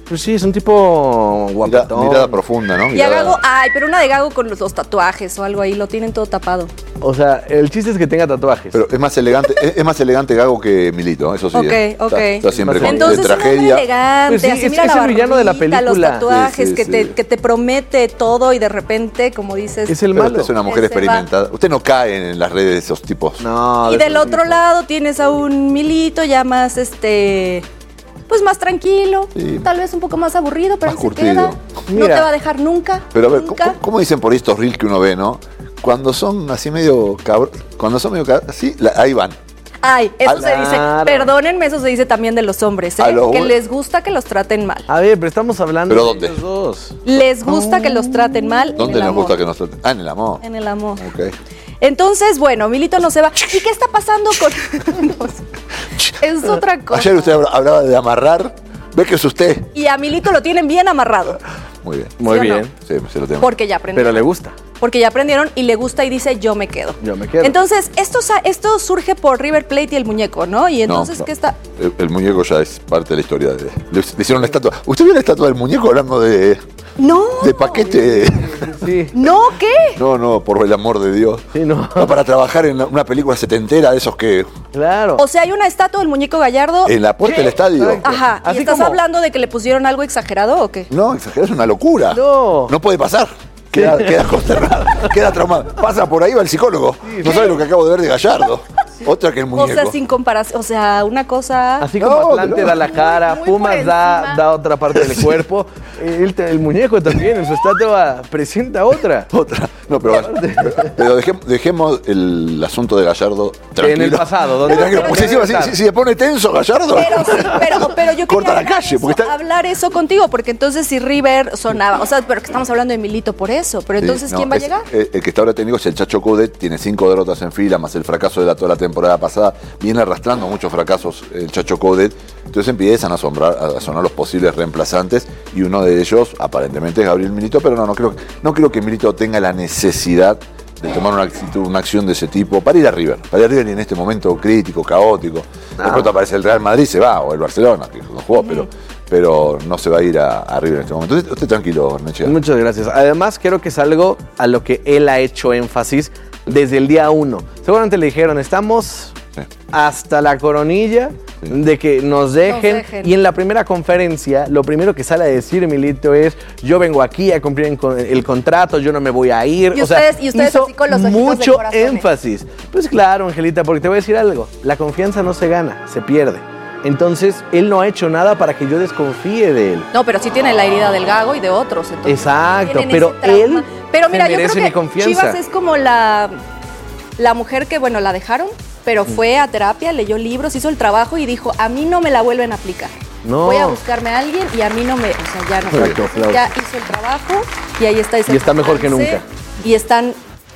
Pues sí, es un tipo guapetón. Mirada, mirada profunda, ¿no? Y Mirada... a Gago, ay, pero una de Gago con los, los tatuajes o algo ahí, lo tienen todo tapado. O sea, el chiste es que tenga tatuajes. Pero es más elegante, es, es más elegante Gago que Milito, eso sí. Ok, ¿eh? ok. Está, está siempre con Entonces, de un hombre tragedia. elegante, Pues sí, así es- mira es la el villano de la barbita, los película. tatuajes, Sí, sí, que, sí. Te, que te promete todo y de repente, como dices... Es el Pero malo. usted es una mujer Ese va. experimentada. Usted no cae en las redes de esos tipos. No, Y de del esos otro tipos. lado tienes a un Milito ya más, este... Pues más tranquilo, Sí. tal vez un poco más aburrido, pero Más ahí se curtido. queda. No Mira. te va a dejar nunca. Pero a ver, nunca. ¿cómo, cómo dicen por ahí estos reels que uno ve, no? Cuando son así medio cabros, cuando son medio cabros, sí, la- ahí van. Ay, eso Al- se dice, Claro. perdónenme, eso se dice también de los hombres, ¿eh? A lo Que bueno. les gusta que los traten mal. A ver, pero estamos hablando ¿Pero de dónde? ellos dos. Les gusta que los traten mal. en ¿Dónde el nos amor. gusta que nos traten? Ah, en el amor. En el amor. Ok. Entonces, bueno, Milito no se va. ¿Y qué está pasando con.? No, es otra cosa. Ayer usted habla- hablaba de amarrar. Ve que es usted. Y a Milito lo tienen bien amarrado. Muy bien. Muy ¿Sí o no? bien. Sí, se lo tengo. Porque ya aprendieron. Pero le gusta. Porque ya aprendieron y le gusta y dice, yo me quedo. Yo me quedo. Entonces, esto, sa- esto surge por River Plate y el muñeco, ¿no? Y No, entonces, no. ¿qué está? El, el muñeco ya es parte de la historia. De, le, le hicieron la estatua. ¿Usted vio la estatua del muñeco hablando de, No. de paquete? Sí. No, ¿qué? No, no, por el amor de Dios. Sí, no. No, para trabajar en una película setentera de esos que. Claro. O sea, hay una estatua del muñeco Gallardo. En la puerta del estadio. Exacto. Ajá. ¿Y Así estás como- hablando de que le pusieron algo exagerado o qué? No, exagerado, es una locura. No. No puede pasar. Queda, queda consternado, queda traumado. Pasa por ahí, va el psicólogo. No sabe lo que acabo de ver de Gallardo. Otra que el O muñeco. sea, sin comparación. O sea, una cosa. Así como No, Atlante no. da la cara, Muy- muy por Pumas da, encima. da otra parte del cuerpo, el, el muñeco también en su estatua presenta otra. Otra. No, pero, pero dejemos, dejemos el asunto de Gallardo tranquilo. En el pasado, donde- Tranquilo, porque donde encima, debe si, estar. si se pone tenso Gallardo. Pero, sí, pero, pero yo Corta quería la calle, hablar porque eso, está- hablar eso contigo, porque entonces si River sonaba, o sea, pero que estamos hablando de Milito por eso, pero entonces Sí, no, ¿quién va a es- llegar? eh, El que está ahora técnico es el Chacho Coudet, tiene cinco derrotas en fila, más el fracaso de la, toda la temporada pasada. Viene arrastrando muchos fracasos el Chacho Coudet. Entonces empiezan a, asombrar, a sonar los posibles reemplazantes y uno de ellos aparentemente es Gabriel Milito, pero no, no creo, no creo que Milito tenga la necesidad de tomar una actitud, una acción de ese tipo para ir a River. Para ir a River y en este momento crítico, caótico. De pronto aparece el Real Madrid, se va, o el Barcelona, que no jugó, pero, pero no se va a ir a, a River en este momento. Usted, usted tranquilo, Neche. Muchas gracias. Además, creo que es algo a lo que él ha hecho énfasis desde el día uno. Seguramente le dijeron, estamos Sí. hasta la coronilla Sí. de que nos dejen. Nos dejen. Y en la primera conferencia, lo primero que sale a decir Milito es, yo vengo aquí a cumplir en con- el contrato, yo no me voy a ir. Y o sea, ustedes- y ustedes hizo así con los ojitos de mucho corazones. énfasis. Pues claro, Angelita, porque te voy a decir algo. La confianza no se gana, se pierde. Entonces, él no ha hecho nada para que yo desconfíe de él. No, pero sí tiene la herida del Gago y de otros. entonces Exacto, tienen pero ese trauma. él Pero mira, se yo merece creo mi que confianza. Chivas es como la, la mujer que, bueno, la dejaron, pero fue a terapia, leyó libros, hizo el trabajo y dijo, a mí no me la vuelven a aplicar. No. Voy a buscarme a alguien y a mí no me, o sea, ya no. Correcto, Entonces, aplausos. ya hizo el trabajo y ahí está ese Y está mejor que balance, nunca. Y están,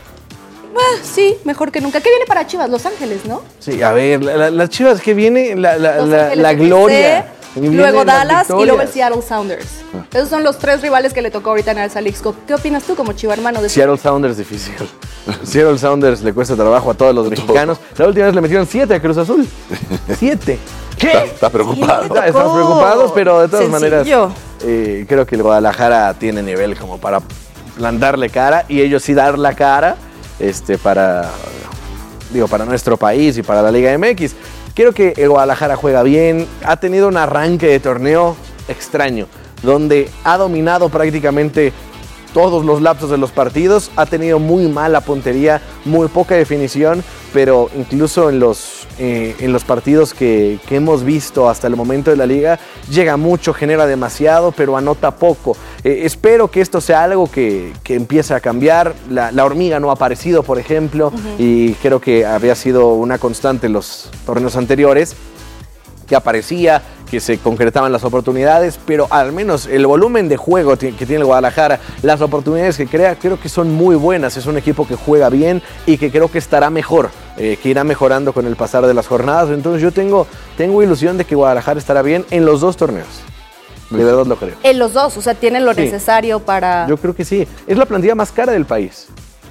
ah, sí, mejor que nunca. ¿Qué viene para Chivas? Los Ángeles, ¿no? Sí, a ver, la- la- las Chivas que viene, la, la, Los la- Ángeles la F C, gloria. Vienen luego las Dallas y luego el victorias. Seattle Sounders. Esos son los tres rivales que le tocó ahorita en el Salix Cup. ¿Qué opinas tú como chiva hermano de eso? Seattle Sounders difícil. Seattle Sounders le cuesta trabajo a todos los mexicanos. La última vez le metieron siete a Cruz Azul. Siete. ¿Estás está preocupado? Está- Estamos preocupados, pero de todas maneras Sencillo. eh, creo que el Guadalajara tiene nivel como para plantarle cara y ellos sí dar la cara este, para, digo, para nuestro país y para la Liga M X. Creo que el Guadalajara juega bien, ha tenido un arranque de torneo extraño, donde ha dominado prácticamente todos los lapsos de los partidos, ha tenido muy mala puntería, muy poca definición, pero incluso en los, eh, en los partidos que, que hemos visto hasta el momento de la liga, llega mucho, genera demasiado, pero anota poco. Eh, espero que esto sea algo que, que empiece a cambiar. La, la hormiga no ha aparecido, por ejemplo, uh-huh. y creo que había sido una constante en los torneos anteriores, que aparecía, que se concretaban las oportunidades, pero al menos el volumen de juego que tiene el Guadalajara, las oportunidades que crea, creo que son muy buenas. Es un equipo que juega bien y que creo que estará mejor, eh, que irá mejorando con el pasar de las jornadas. Entonces yo tengo, tengo ilusión de que Guadalajara estará bien en los dos torneos. De verdad lo creo. En los dos, o sea, tienen lo Sí. necesario para... Yo creo que sí. Es la plantilla más cara del país.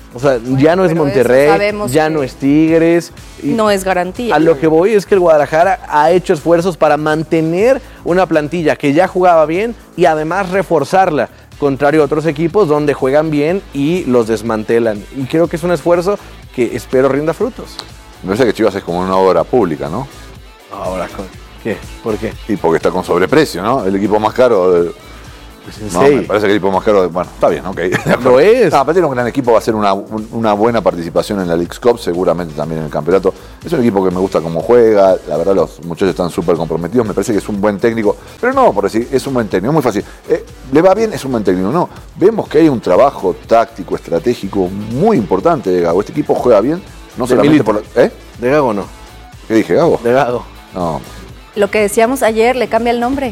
O sea, ya no es pero Monterrey, eso sabemos ya que no es Tigres. y No es garantía. A lo que voy es que el Guadalajara ha hecho esfuerzos para mantener una plantilla que ya jugaba bien y además reforzarla, contrario a otros equipos donde juegan bien y los desmantelan. Y creo que es un esfuerzo que espero rinda frutos. Me parece que Chivas es como una obra pública, ¿no? Ahora, ¿qué? ¿Por qué? Y porque está con sobreprecio, ¿no? El equipo más caro... De... No, Sí. me parece que el equipo más caro... De... Bueno, está bien, ok. Lo es. No, aparte de un gran equipo va a ser una, una buena participación en la Leagues Cup, seguramente también en el campeonato. Es un equipo que me gusta cómo juega, la verdad los muchachos están súper comprometidos, me parece que es un buen técnico, pero no, por decir, es un buen técnico, es muy fácil. Eh, ¿Le va bien? Es un buen técnico, no. Vemos que hay un trabajo táctico, estratégico muy importante de Gago. Este equipo juega bien, no De solamente Milito. por... la- ¿Eh? De Gago no. ¿Qué dije, Gago? De Gago. No. Lo que decíamos ayer, le cambia el nombre.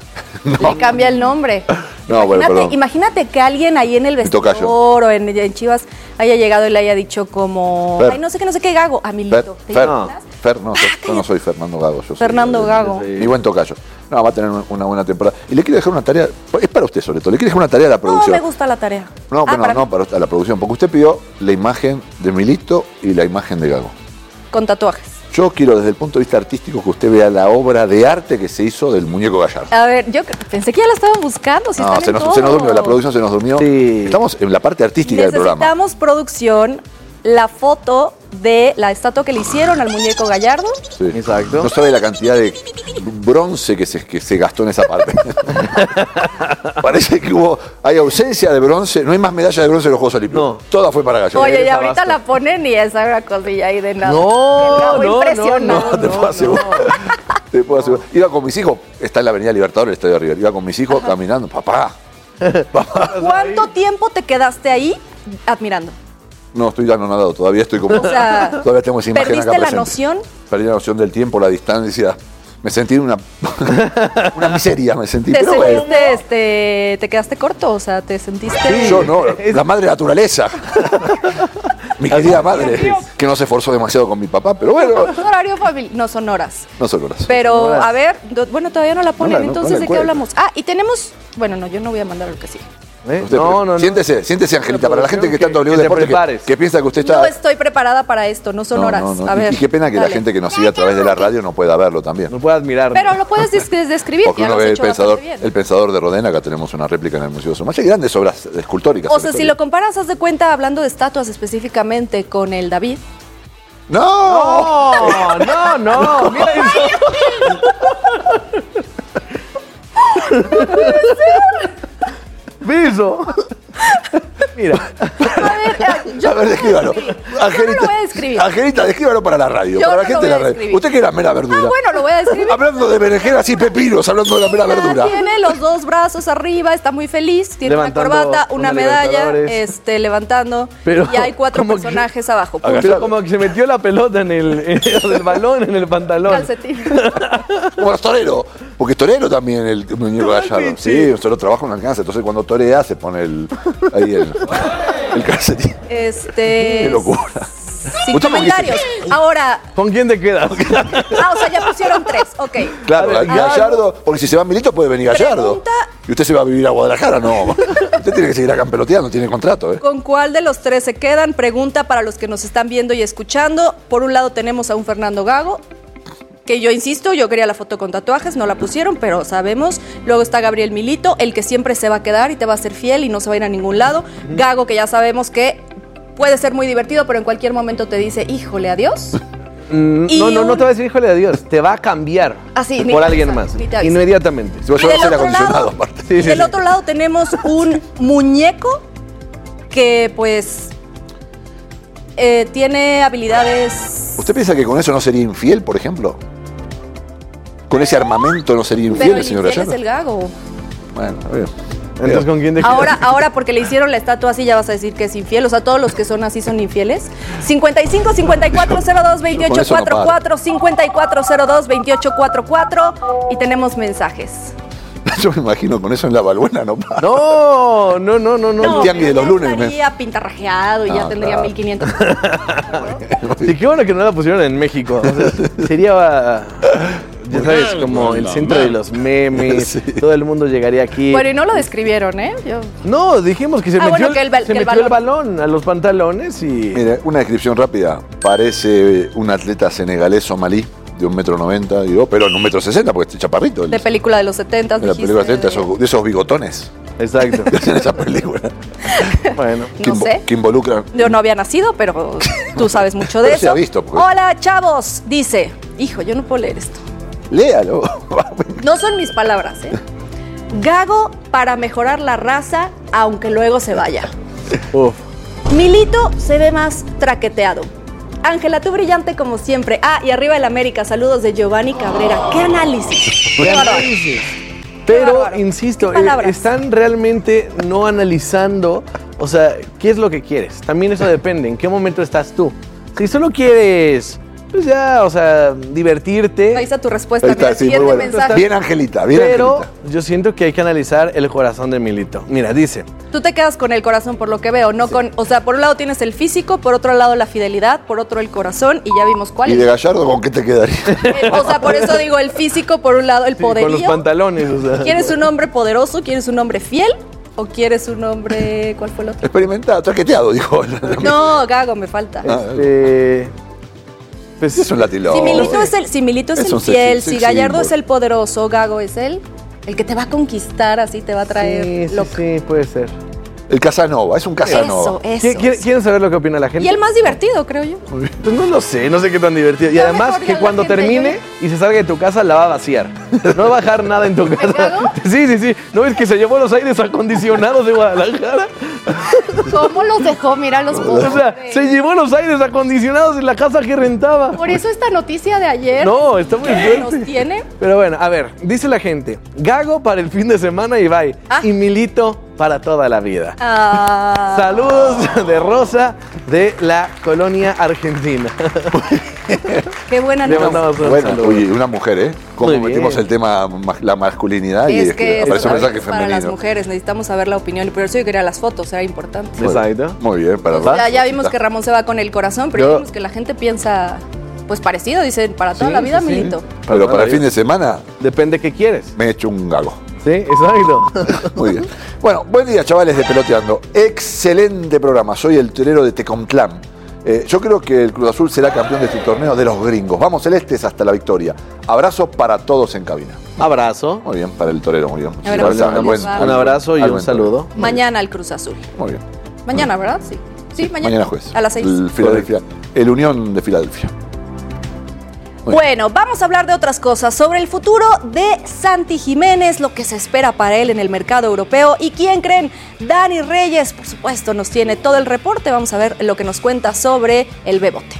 Le cambia el nombre. No, bueno, imagínate, perdón. imagínate que alguien ahí en el Mi tocayo. vestidor o en, en Chivas haya llegado y le haya dicho como, Fer. ay, no sé qué, no sé qué, Gago, a Fer, Milito. ¿Te Fer, imaginas? Fer, no, Fer, yo no soy Fernando Gago. Yo soy, Fernando eh, Gago. eh, Mi buen tocayo. No, va a tener una buena temporada. Y le quiero dejar una tarea, es para usted sobre todo, le quiero dejar una tarea a la No, producción. me gusta la tarea. No, Ah, bueno, para no, mí, para usted, a la producción, porque usted pidió la imagen de Milito y la imagen de Gago. con tatuajes. Yo quiero desde el punto de vista artístico que usted vea la obra de arte que se hizo del muñeco Gallardo. A ver, yo cre- pensé que ya la estaban buscando. Si No, están se en nos, todo. se nos durmió, la producción se nos durmió. Estamos en la parte artística del programa. Necesitamos producción, la foto de la estatua que le hicieron al muñeco Gallardo. Sí. Exacto. No sabe la cantidad de bronce que se, que se gastó en esa parte. Parece que hubo, hay ausencia de bronce, no hay más medalla de bronce en los Juegos Olímpicos. No. Toda fue para Gallardo. Oye, y ahorita la ponen y esa una cosilla ahí de nada. No, El Gabo no, impresionante. no, no, te puedo asegurar. Te puedo asegurar. Iba con mis hijos, está en la Avenida Libertador, el Estadio de River. Iba con mis hijos caminando, papá. ¿Cuánto tiempo te quedaste ahí admirando? No, estoy anonadado, todavía estoy como. O sea, todavía tengo esa imagen acá ¿perdiste la presente. noción? Perdí la noción del tiempo, la distancia. Me sentí en una, una miseria, me sentí. ¿Te Pero bueno, sentiste, este, te quedaste corto? O sea, ¿te sentiste...? yo no, la madre naturaleza. Mi querida madre, que no se esforzó demasiado con mi papá, pero bueno, Horario familiar. No son horas. no son horas. Pero, a ver, do- bueno, todavía no la ponen, No la- no- entonces, no la ¿de qué encuentro. hablamos? Ah, y tenemos... Bueno, no, yo no voy a mandar lo que sigue. Usted, siéntese, siéntese, Angelita, para la gente que está en W Deportes, que, que piensa que usted está... No estoy preparada para esto, no son No, horas. no, no. A Y- ver, y qué pena que dale. la gente que nos sigue a través de la radio no pueda verlo también. No puede admirar. Pero lo puedes des- des- describir, Porque ya uno lo has ve el hecho pensador, bastante bien. el pensador de Rodena, acá tenemos una réplica en el Museo de Sumaya, y grandes obras escultóricas. O sobre sea, todo. si lo comparas, haz de cuenta, hablando de estatuas específicamente con el David. ¡No! No, no, no. Mira eso. Viso. Mira. A ver, descríbalo. Angelita, lo voy a describir. Angelita, descríbalo para la radio, Yo para no la lo gente de voy a la radio. describir. Usted que era mera verdura. Ah, bueno, lo voy a describir. Hablando de berenjenas y pepinos, hablando de la mera verdura. Tiene los dos brazos arriba, está muy feliz, tiene Levantando una corbata, una, una medalla, Libertadores. este, levantando, Pero, y hay cuatro como que- personajes abajo. Pero punto. como que se metió la pelota en el, en el balón, en el pantalón. Calcetín. Como los toreros. Porque es torero también el muñeco Gallardo. Sí, un solo trabajo no alcanza. Entonces cuando torea se pone el, ahí el, el calcetín. Este. Qué locura. Sin ¿Usted con quién comentarios. se- Ahora. ¿Con quién te quedas? Ah, o sea, ya pusieron tres. Ok. Claro, A ver, Gallardo, porque si se va Milito puede venir Gallardo. Pregunta- ¿Y usted se va a vivir a Guadalajara? No. Usted tiene que seguir acá peloteando, tiene contrato, ¿eh? ¿Con cuál de los tres se quedan? Pregunta para los que nos están viendo y escuchando. Por un lado tenemos a un Fernando Gago, que yo insisto, yo quería la foto con tatuajes, no la pusieron, pero sabemos. Luego está Gabriel Milito, el que siempre se va a quedar y te va a ser fiel y no se va a ir a ningún lado. Gago, que ya sabemos que puede ser muy divertido, pero en cualquier momento te dice, híjole, adiós. Mm, Y no, no, no un- te va a decir, híjole de Dios. Te va a cambiar Así, ni por te alguien avisa, más. ni te avisa. Inmediatamente. Se va a Y llevar del aire otro acondicionado, lado- aparte. Sí, Y sí, del sí. otro lado tenemos un muñeco que pues eh, tiene habilidades... ¿Usted piensa que con eso no sería infiel, por ejemplo? ¿Con ese armamento no sería infiel Pero el el señor infiel Gallardo? es el Gago. Bueno, a ver. Entonces, ¿con quién te quedas? Ahora, ahora porque le hicieron la estatua así ya vas a decir que es infiel. O sea, todos los que son así son infieles. cincuenta y cinco, cincuenta y cuatro, cero dos, veintiocho, cuarenta y cuatro, cincuenta y cuatro, cero dos, veintiocho, cuarenta y cuatro. Y tenemos mensajes. Yo me imagino con eso en la balbuena, ¿no? No, no, no, no, no. El tianguis de los lunes. me- Estaría pintarrajeado y ya No, tendría claro. mil quinientos. Y qué bueno que no la pusieron en México. O sea, sería. ya sabes, como el centro de los memes, sí. Todo el mundo llegaría aquí. Bueno, y no lo describieron, ¿eh? Yo... No, dijimos que se ah, metió, bueno, que el, se que metió el, el balón a los pantalones y... Mira, una descripción rápida. Parece un atleta senegalés somalí de un metro noventa, digo, pero en un metro sesenta, porque este chaparrito. De película de los setentas, de la película de setenta, esos, de esos bigotones. Exacto. En esa película. Bueno. No que sé. Que involucran. Yo no había nacido, pero tú sabes mucho de pero eso. Se ha visto, pues. Hola, chavos. Dice, hijo, yo no puedo leer esto. Léalo. No son mis palabras, ¿eh? Gago para mejorar la raza, aunque luego se vaya. Uf. Milito se ve más traqueteado. Ángela, tú brillante como siempre. Ah, y arriba el América, saludos de Giovanni Cabrera. ¡Qué análisis! ¡Qué análisis! Pero, insisto, eh, están realmente no analizando, o sea, ¿qué es lo que quieres? También eso depende, ¿en qué momento estás tú? Si solo quieres, pues ya, o sea, divertirte. Ahí está tu respuesta, está, mira, sí, siguiente muy bueno. mensaje. Bien, Angelita, bien, Pero Angelita. yo siento que hay que analizar el corazón de Milito. Mira, dice... Tú te quedas con el corazón por lo que veo, no sí. con, o sea, por un lado tienes el físico, por otro lado la fidelidad, por otro el corazón y ya vimos cuál. ¿Y de Gallardo con qué te quedaría? Eh, o sea, por eso digo el físico, por un lado el sí, poderío. Con los pantalones, o sea. ¿Quieres un hombre poderoso? ¿Quieres un hombre fiel? ¿O quieres un hombre, cuál fue el otro? Experimentado, traqueteado, dijo. No, Gago, me falta. Este... Pues es un latilón. Si Milito es el, si Milito es es el fiel, si Gallardo símbolo. es el poderoso, Gago es el, el que te va a conquistar, así te va a traer sí, loco. Sí, sí, puede ser. El Casanova, es un Casanova. Eso, eso. ¿Quieren, ¿Quieren saber lo que opina la gente? Y el más divertido, creo yo. Pues no lo sé, no sé qué tan divertido. Y Lo además mejor que de cuando la gente, termine y se salga de tu casa la va a vaciar. No va a bajar nada en tu casa. ¿Gago? Sí, sí, sí. ¿No ves que se llevó los aires acondicionados de Guadalajara? ¿Cómo los dejó? Mira los pobres. O sea, se llevó los aires acondicionados de la casa que rentaba. Por eso esta noticia de ayer. No, está muy ¿qué fuerte. nos tiene? Pero bueno, a ver, dice la gente, Gago para el fin de semana y bye. Ah. Y Milito para toda la vida. Ah. Saludos de Rosa de la colonia argentina. Qué buena Le noticia. mandamos un Bueno, saludo. oye, una mujer, ¿eh? Cómo Muy metimos bien. el tema ma- la masculinidad y Es es que, que aparece un es mensaje para las femenino. mujeres, necesitamos saber la opinión. Por eso yo quería las fotos, era importante. Muy bien. Exacto. Muy bien, para Pues ya, Rosa. ya vimos que Ramón se va con el corazón, pero Yo- ya vimos que la gente piensa, pues parecido, dicen, para toda Sí, la vida, sí, sí. Milito. Pero para el fin de semana Depende qué quieres. me he hecho un gago. Sí, exacto. Muy bien. Bueno, buen día, chavales de Peloteando. Excelente programa. Soy el torero de Tecomtlán. Eh, yo creo que el Cruz Azul será campeón de este torneo de los gringos. Vamos, celestes, hasta la victoria. Abrazo para todos en cabina. Abrazo. Muy bien, para el torero, muy bien. Abrazo, Muchísimas gracias. buen- Un abrazo y al un buen saludo. torero. Mañana al Cruz Azul. Muy bien. Mañana, ¿verdad? Sí. Sí, mañana. Mañana jueves. A las seis. El Filadelfia. El Unión de Filadelfia. Bueno, vamos a hablar de otras cosas, sobre el futuro de Santi Jiménez, lo que se espera para él en el mercado europeo y quién creen, Dani Reyes, por supuesto, nos tiene todo el reporte, vamos a ver lo que nos cuenta sobre el Bebote.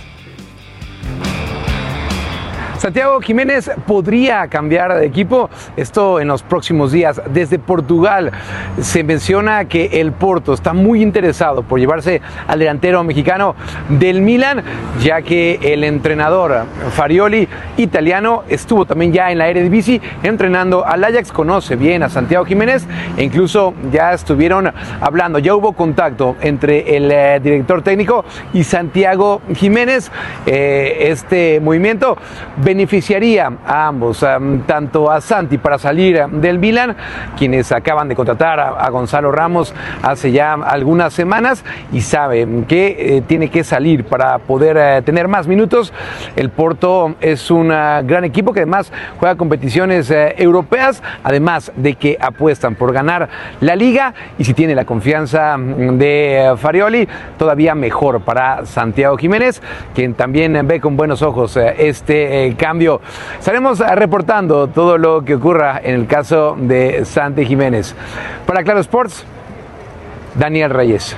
Santiago Jiménez podría cambiar de equipo, esto en los próximos días. Desde Portugal se menciona que el Porto está muy interesado por llevarse al delantero mexicano del Milan, ya que el entrenador Farioli, italiano, estuvo también ya en la Eredivisie entrenando al Ajax, conoce bien a Santiago Jiménez e incluso ya estuvieron hablando, ya hubo contacto entre el eh, director técnico y Santiago Jiménez. Eh, este movimiento beneficiaría a ambos, um, tanto a Santi para salir um, del Milan, quienes acaban de contratar a, a Gonzalo Ramos hace ya algunas semanas y sabe que eh, tiene que salir para poder eh, tener más minutos. El Porto es un uh, gran equipo que además juega competiciones eh, europeas, además de que apuestan por ganar la Liga y si tiene la confianza de eh, Farioli, todavía mejor para Santiago Jiménez, quien también ve con buenos ojos eh, este eh, cambio. Estaremos reportando todo lo que ocurra en el caso de Santi Jiménez. Para Claro Sports, Daniel Reyes.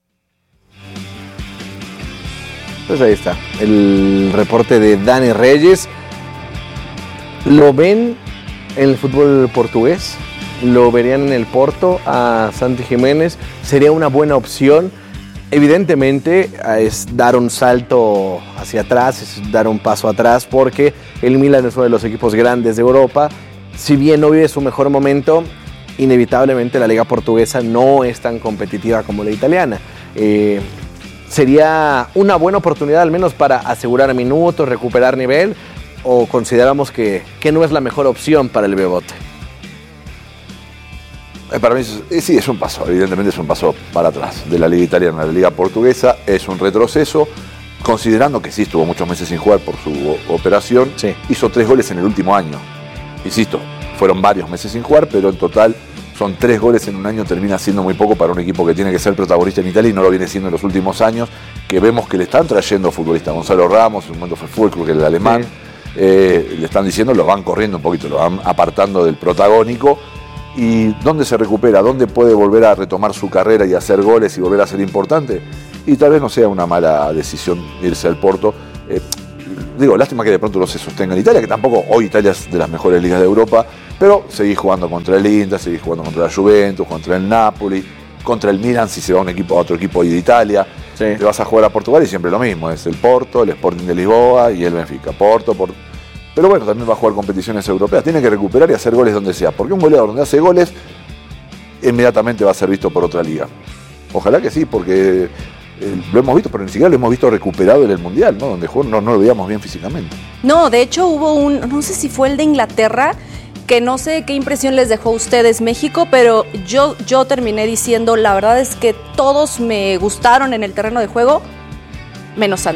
Pues ahí está, el reporte de Dani Reyes. ¿Lo ven en el fútbol portugués? ¿Lo verían en el Porto a Santi Jiménez? ¿Sería una buena opción? Evidentemente es dar un salto hacia atrás, es dar un paso atrás porque el Milan es uno de los equipos grandes de Europa. Si bien no vive su mejor momento, inevitablemente la liga portuguesa no es tan competitiva como la italiana. Eh, sería una buena oportunidad al menos para asegurar minutos, recuperar nivel, o consideramos que, que no es la mejor opción para el Bebote? Eh, para mí es, sí, es un paso, evidentemente es un paso para atrás de la Liga Italiana. La Liga Portuguesa es un retroceso, considerando que sí estuvo muchos meses sin jugar por su operación, sí. Hizo tres goles en el último año. Insisto, fueron varios meses sin jugar, pero en total son tres goles en un año, termina siendo muy poco para un equipo que tiene que ser protagonista en Italia y no lo viene siendo en los últimos años, que vemos que le están trayendo futbolistas. Gonzalo Ramos, en un momento fue Fulcro, que el alemán, sí. eh, le están diciendo, lo van corriendo un poquito, lo van apartando del protagónico. ¿Y dónde se recupera? ¿Dónde puede volver a retomar su carrera y hacer goles y volver a ser importante? Y tal vez no sea una mala decisión irse al Porto. Eh, digo, lástima que de pronto no se sostenga en Italia, que tampoco hoy Italia es de las mejores ligas de Europa, pero seguís jugando contra el Inter, seguís jugando contra la Juventus, contra el Napoli, contra el Milan si se va a un equipo, a otro equipo hoy de Italia. Sí. Te vas a jugar a Portugal y siempre lo mismo, es el Porto, el Sporting de Lisboa y el Benfica. Porto, Porto. Pero bueno, también va a jugar competiciones europeas. Tiene que recuperar y hacer goles donde sea. Porque un goleador donde hace goles, inmediatamente va a ser visto por otra liga. Ojalá que sí, porque eh, lo hemos visto, pero ni siquiera lo hemos visto recuperado en el Mundial, ¿no? Donde jugó, no, no lo veíamos bien físicamente. No, de hecho hubo un, no sé si fue el de Inglaterra, que no sé qué impresión les dejó a ustedes México, pero yo, yo terminé diciendo, la verdad es que todos me gustaron en el terreno de juego, menos Santi.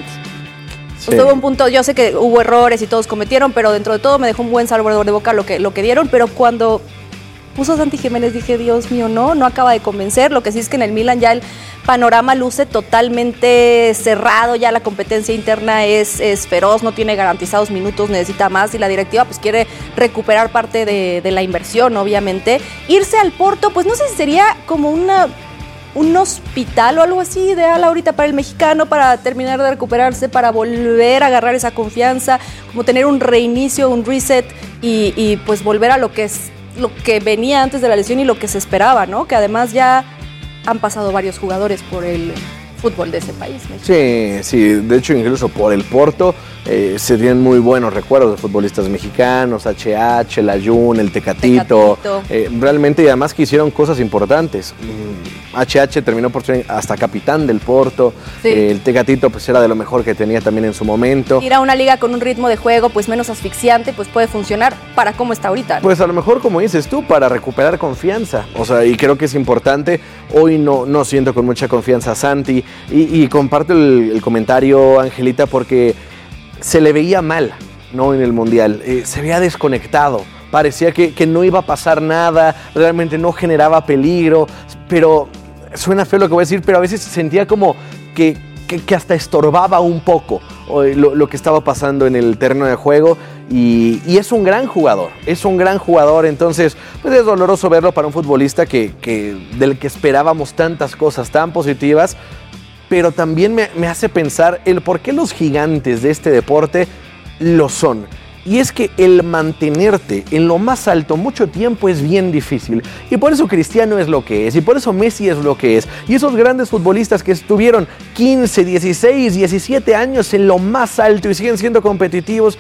Sí. Pues hubo un punto, yo sé que hubo errores y todos cometieron, pero dentro de todo me dejó un buen sabor de boca lo que, lo que dieron, pero cuando puso a Santi Jiménez dije, Dios mío, no, no acaba de convencer. Lo que sí es que en el Milan ya el panorama luce totalmente cerrado, ya la competencia interna es, es feroz, no tiene garantizados minutos, necesita más y la directiva pues quiere recuperar parte de, de la inversión, obviamente. Irse al Porto, pues no sé si sería como una... un hospital o algo así ideal ahorita para el mexicano, para terminar de recuperarse, para volver a agarrar esa confianza, como tener un reinicio, un reset y, y pues volver a lo que es lo que venía antes de la lesión y lo que se esperaba, ¿no? Que además ya han pasado varios jugadores por el fútbol de ese país, ¿no? Sí, sí, de hecho incluso por el Porto eh, se tienen muy buenos recuerdos de futbolistas mexicanos, H H, el Ayun, el Tecatito, Tecatito. Eh, realmente y además que hicieron cosas importantes. Mm, H H terminó por ser hasta capitán del Porto, sí. eh, el Tecatito pues era de lo mejor que tenía también en su momento. Ir a una liga con un ritmo de juego pues menos asfixiante pues puede funcionar para cómo está ahorita, ¿no? Pues a lo mejor como dices tú, para recuperar confianza, o sea, y creo que es importante. Hoy no, no siento con mucha confianza a Santi y, y comparto el, el comentario, Angelita, porque se le veía mal, ¿no? En el Mundial, eh, se veía desconectado, parecía que, que no iba a pasar nada, realmente no generaba peligro, pero suena feo lo que voy a decir, pero a veces sentía como que, que, que hasta estorbaba un poco lo, lo que estaba pasando en el terreno de juego. Y, y es un gran jugador, es un gran jugador, entonces pues es doloroso verlo para un futbolista que, que, del que esperábamos tantas cosas tan positivas, pero también me, me hace pensar el por qué los gigantes de este deporte lo son. Y es que el mantenerte en lo más alto mucho tiempo es bien difícil. Y por eso Cristiano es lo que es. Y por eso Messi es lo que es. Y esos grandes futbolistas que estuvieron quince, dieciséis, diecisiete años en lo más alto y siguen siendo competitivos.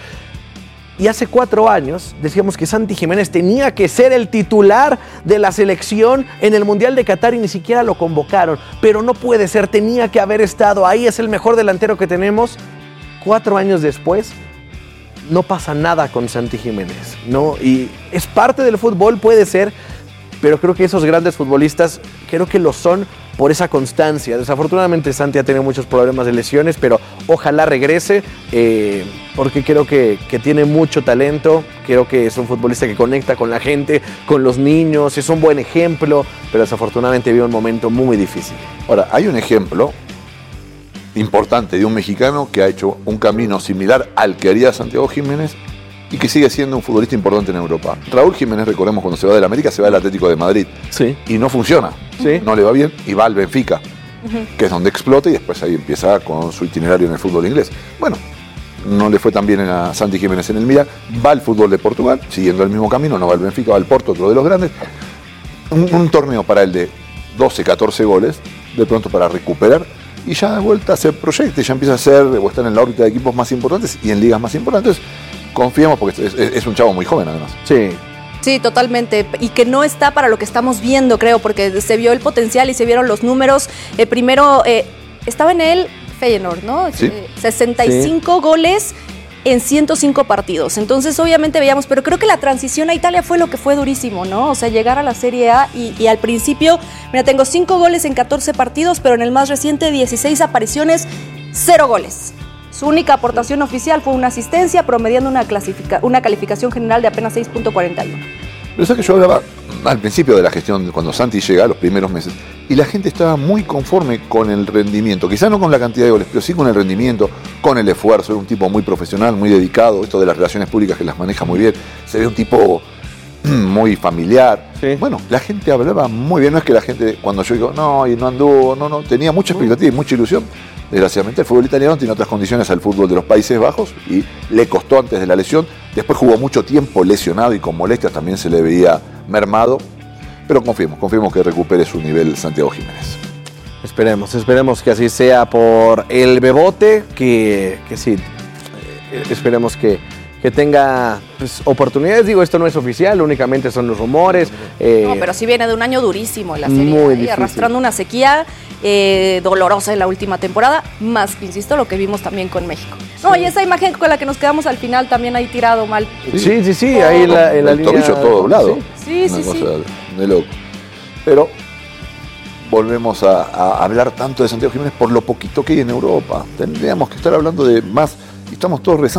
Y hace cuatro años decíamos que Santi Jiménez tenía que ser el titular de la selección en el Mundial de Qatar y ni siquiera lo convocaron. Pero no puede ser, tenía que haber estado ahí, es el mejor delantero que tenemos. Cuatro años después, no pasa nada con Santi Jiménez, ¿no? Y es parte del fútbol, puede ser, pero creo que esos grandes futbolistas, creo que lo son por esa constancia. Desafortunadamente Santi ha tenido muchos problemas de lesiones, pero ojalá regrese, eh, porque creo que, que tiene mucho talento, creo que es un futbolista que conecta con la gente, con los niños, es un buen ejemplo, pero desafortunadamente vive un momento muy difícil. Ahora, hay un ejemplo importante de un mexicano que ha hecho un camino similar al que haría Santiago Jiménez y que sigue siendo un futbolista importante en Europa. Raúl Jiménez, recordemos, cuando se va del América, se va al Atlético de Madrid. Sí. Y no funciona. Sí. No le va bien y va al Benfica, uh-huh. que es donde explota y después ahí empieza con su itinerario en el fútbol inglés. Bueno, no le fue tan bien a Santi Jiménez en el Milan, va al fútbol de Portugal, siguiendo el mismo camino, no va al Benfica, va al Porto, otro de los grandes. Un, un torneo para él de doce, catorce goles, de pronto para recuperar, y ya de vuelta se proyecta, ya empieza a ser o estar en la órbita de equipos más importantes y en ligas más importantes. Confiemos porque es, es, es un chavo muy joven además. Sí. Sí, totalmente. Y que no está para lo que estamos viendo, creo, porque se vio el potencial y se vieron los números. Eh, primero, eh, estaba en el Feyenoord, ¿no? Sí. Eh, sesenta y cinco sí. goles en ciento cinco partidos. Entonces, obviamente veíamos, pero creo que la transición a Italia fue lo que fue durísimo, ¿no? O sea, llegar a la Serie A y, y al principio, mira, tengo cinco goles en catorce partidos, pero en el más reciente dieciséis apariciones, cero goles. Su única aportación oficial fue una asistencia, promediando una, clasifica- una calificación general de apenas seis punto cuarenta y uno. Pero eso que yo hablaba al principio de la gestión, cuando Santi llega, los primeros meses, y la gente estaba muy conforme con el rendimiento, quizás no con la cantidad de goles, pero sí con el rendimiento, con el esfuerzo. Era un tipo muy profesional, muy dedicado, esto de las relaciones públicas que las maneja muy bien, se ve un tipo muy familiar. Sí. Bueno, la gente hablaba muy bien, no es que la gente, cuando yo digo, no, y no anduvo, no, no, tenía mucha expectativa y mucha ilusión. Desgraciadamente el fútbol italiano tiene otras condiciones al fútbol de los Países Bajos y le costó antes de la lesión. Después jugó mucho tiempo lesionado y con molestias también se le veía mermado. Pero confiemos, confiemos que recupere su nivel Santiago Jiménez. Esperemos, esperemos que así sea por el Bebote, que, que sí, eh, esperemos que, que tenga pues, oportunidades. Digo, esto no es oficial, únicamente son los rumores. Eh, no, pero sí viene de un año durísimo en la serie, muy ¿eh? difícil. Arrastrando una sequía eh, dolorosa en la última temporada, más, insisto, lo que vimos también con México. No, sí. Y esa imagen con la que nos quedamos al final también ahí tirado mal. Sí, sí, sí, ahí en la, en la el línea. tobillo todo doblado. Sí, sí, una sí. cosa sí. de loco. Pero volvemos a, a hablar tanto de Santiago Jiménez por lo poquito que hay en Europa. Tendríamos que estar hablando de más, y estamos todos rezando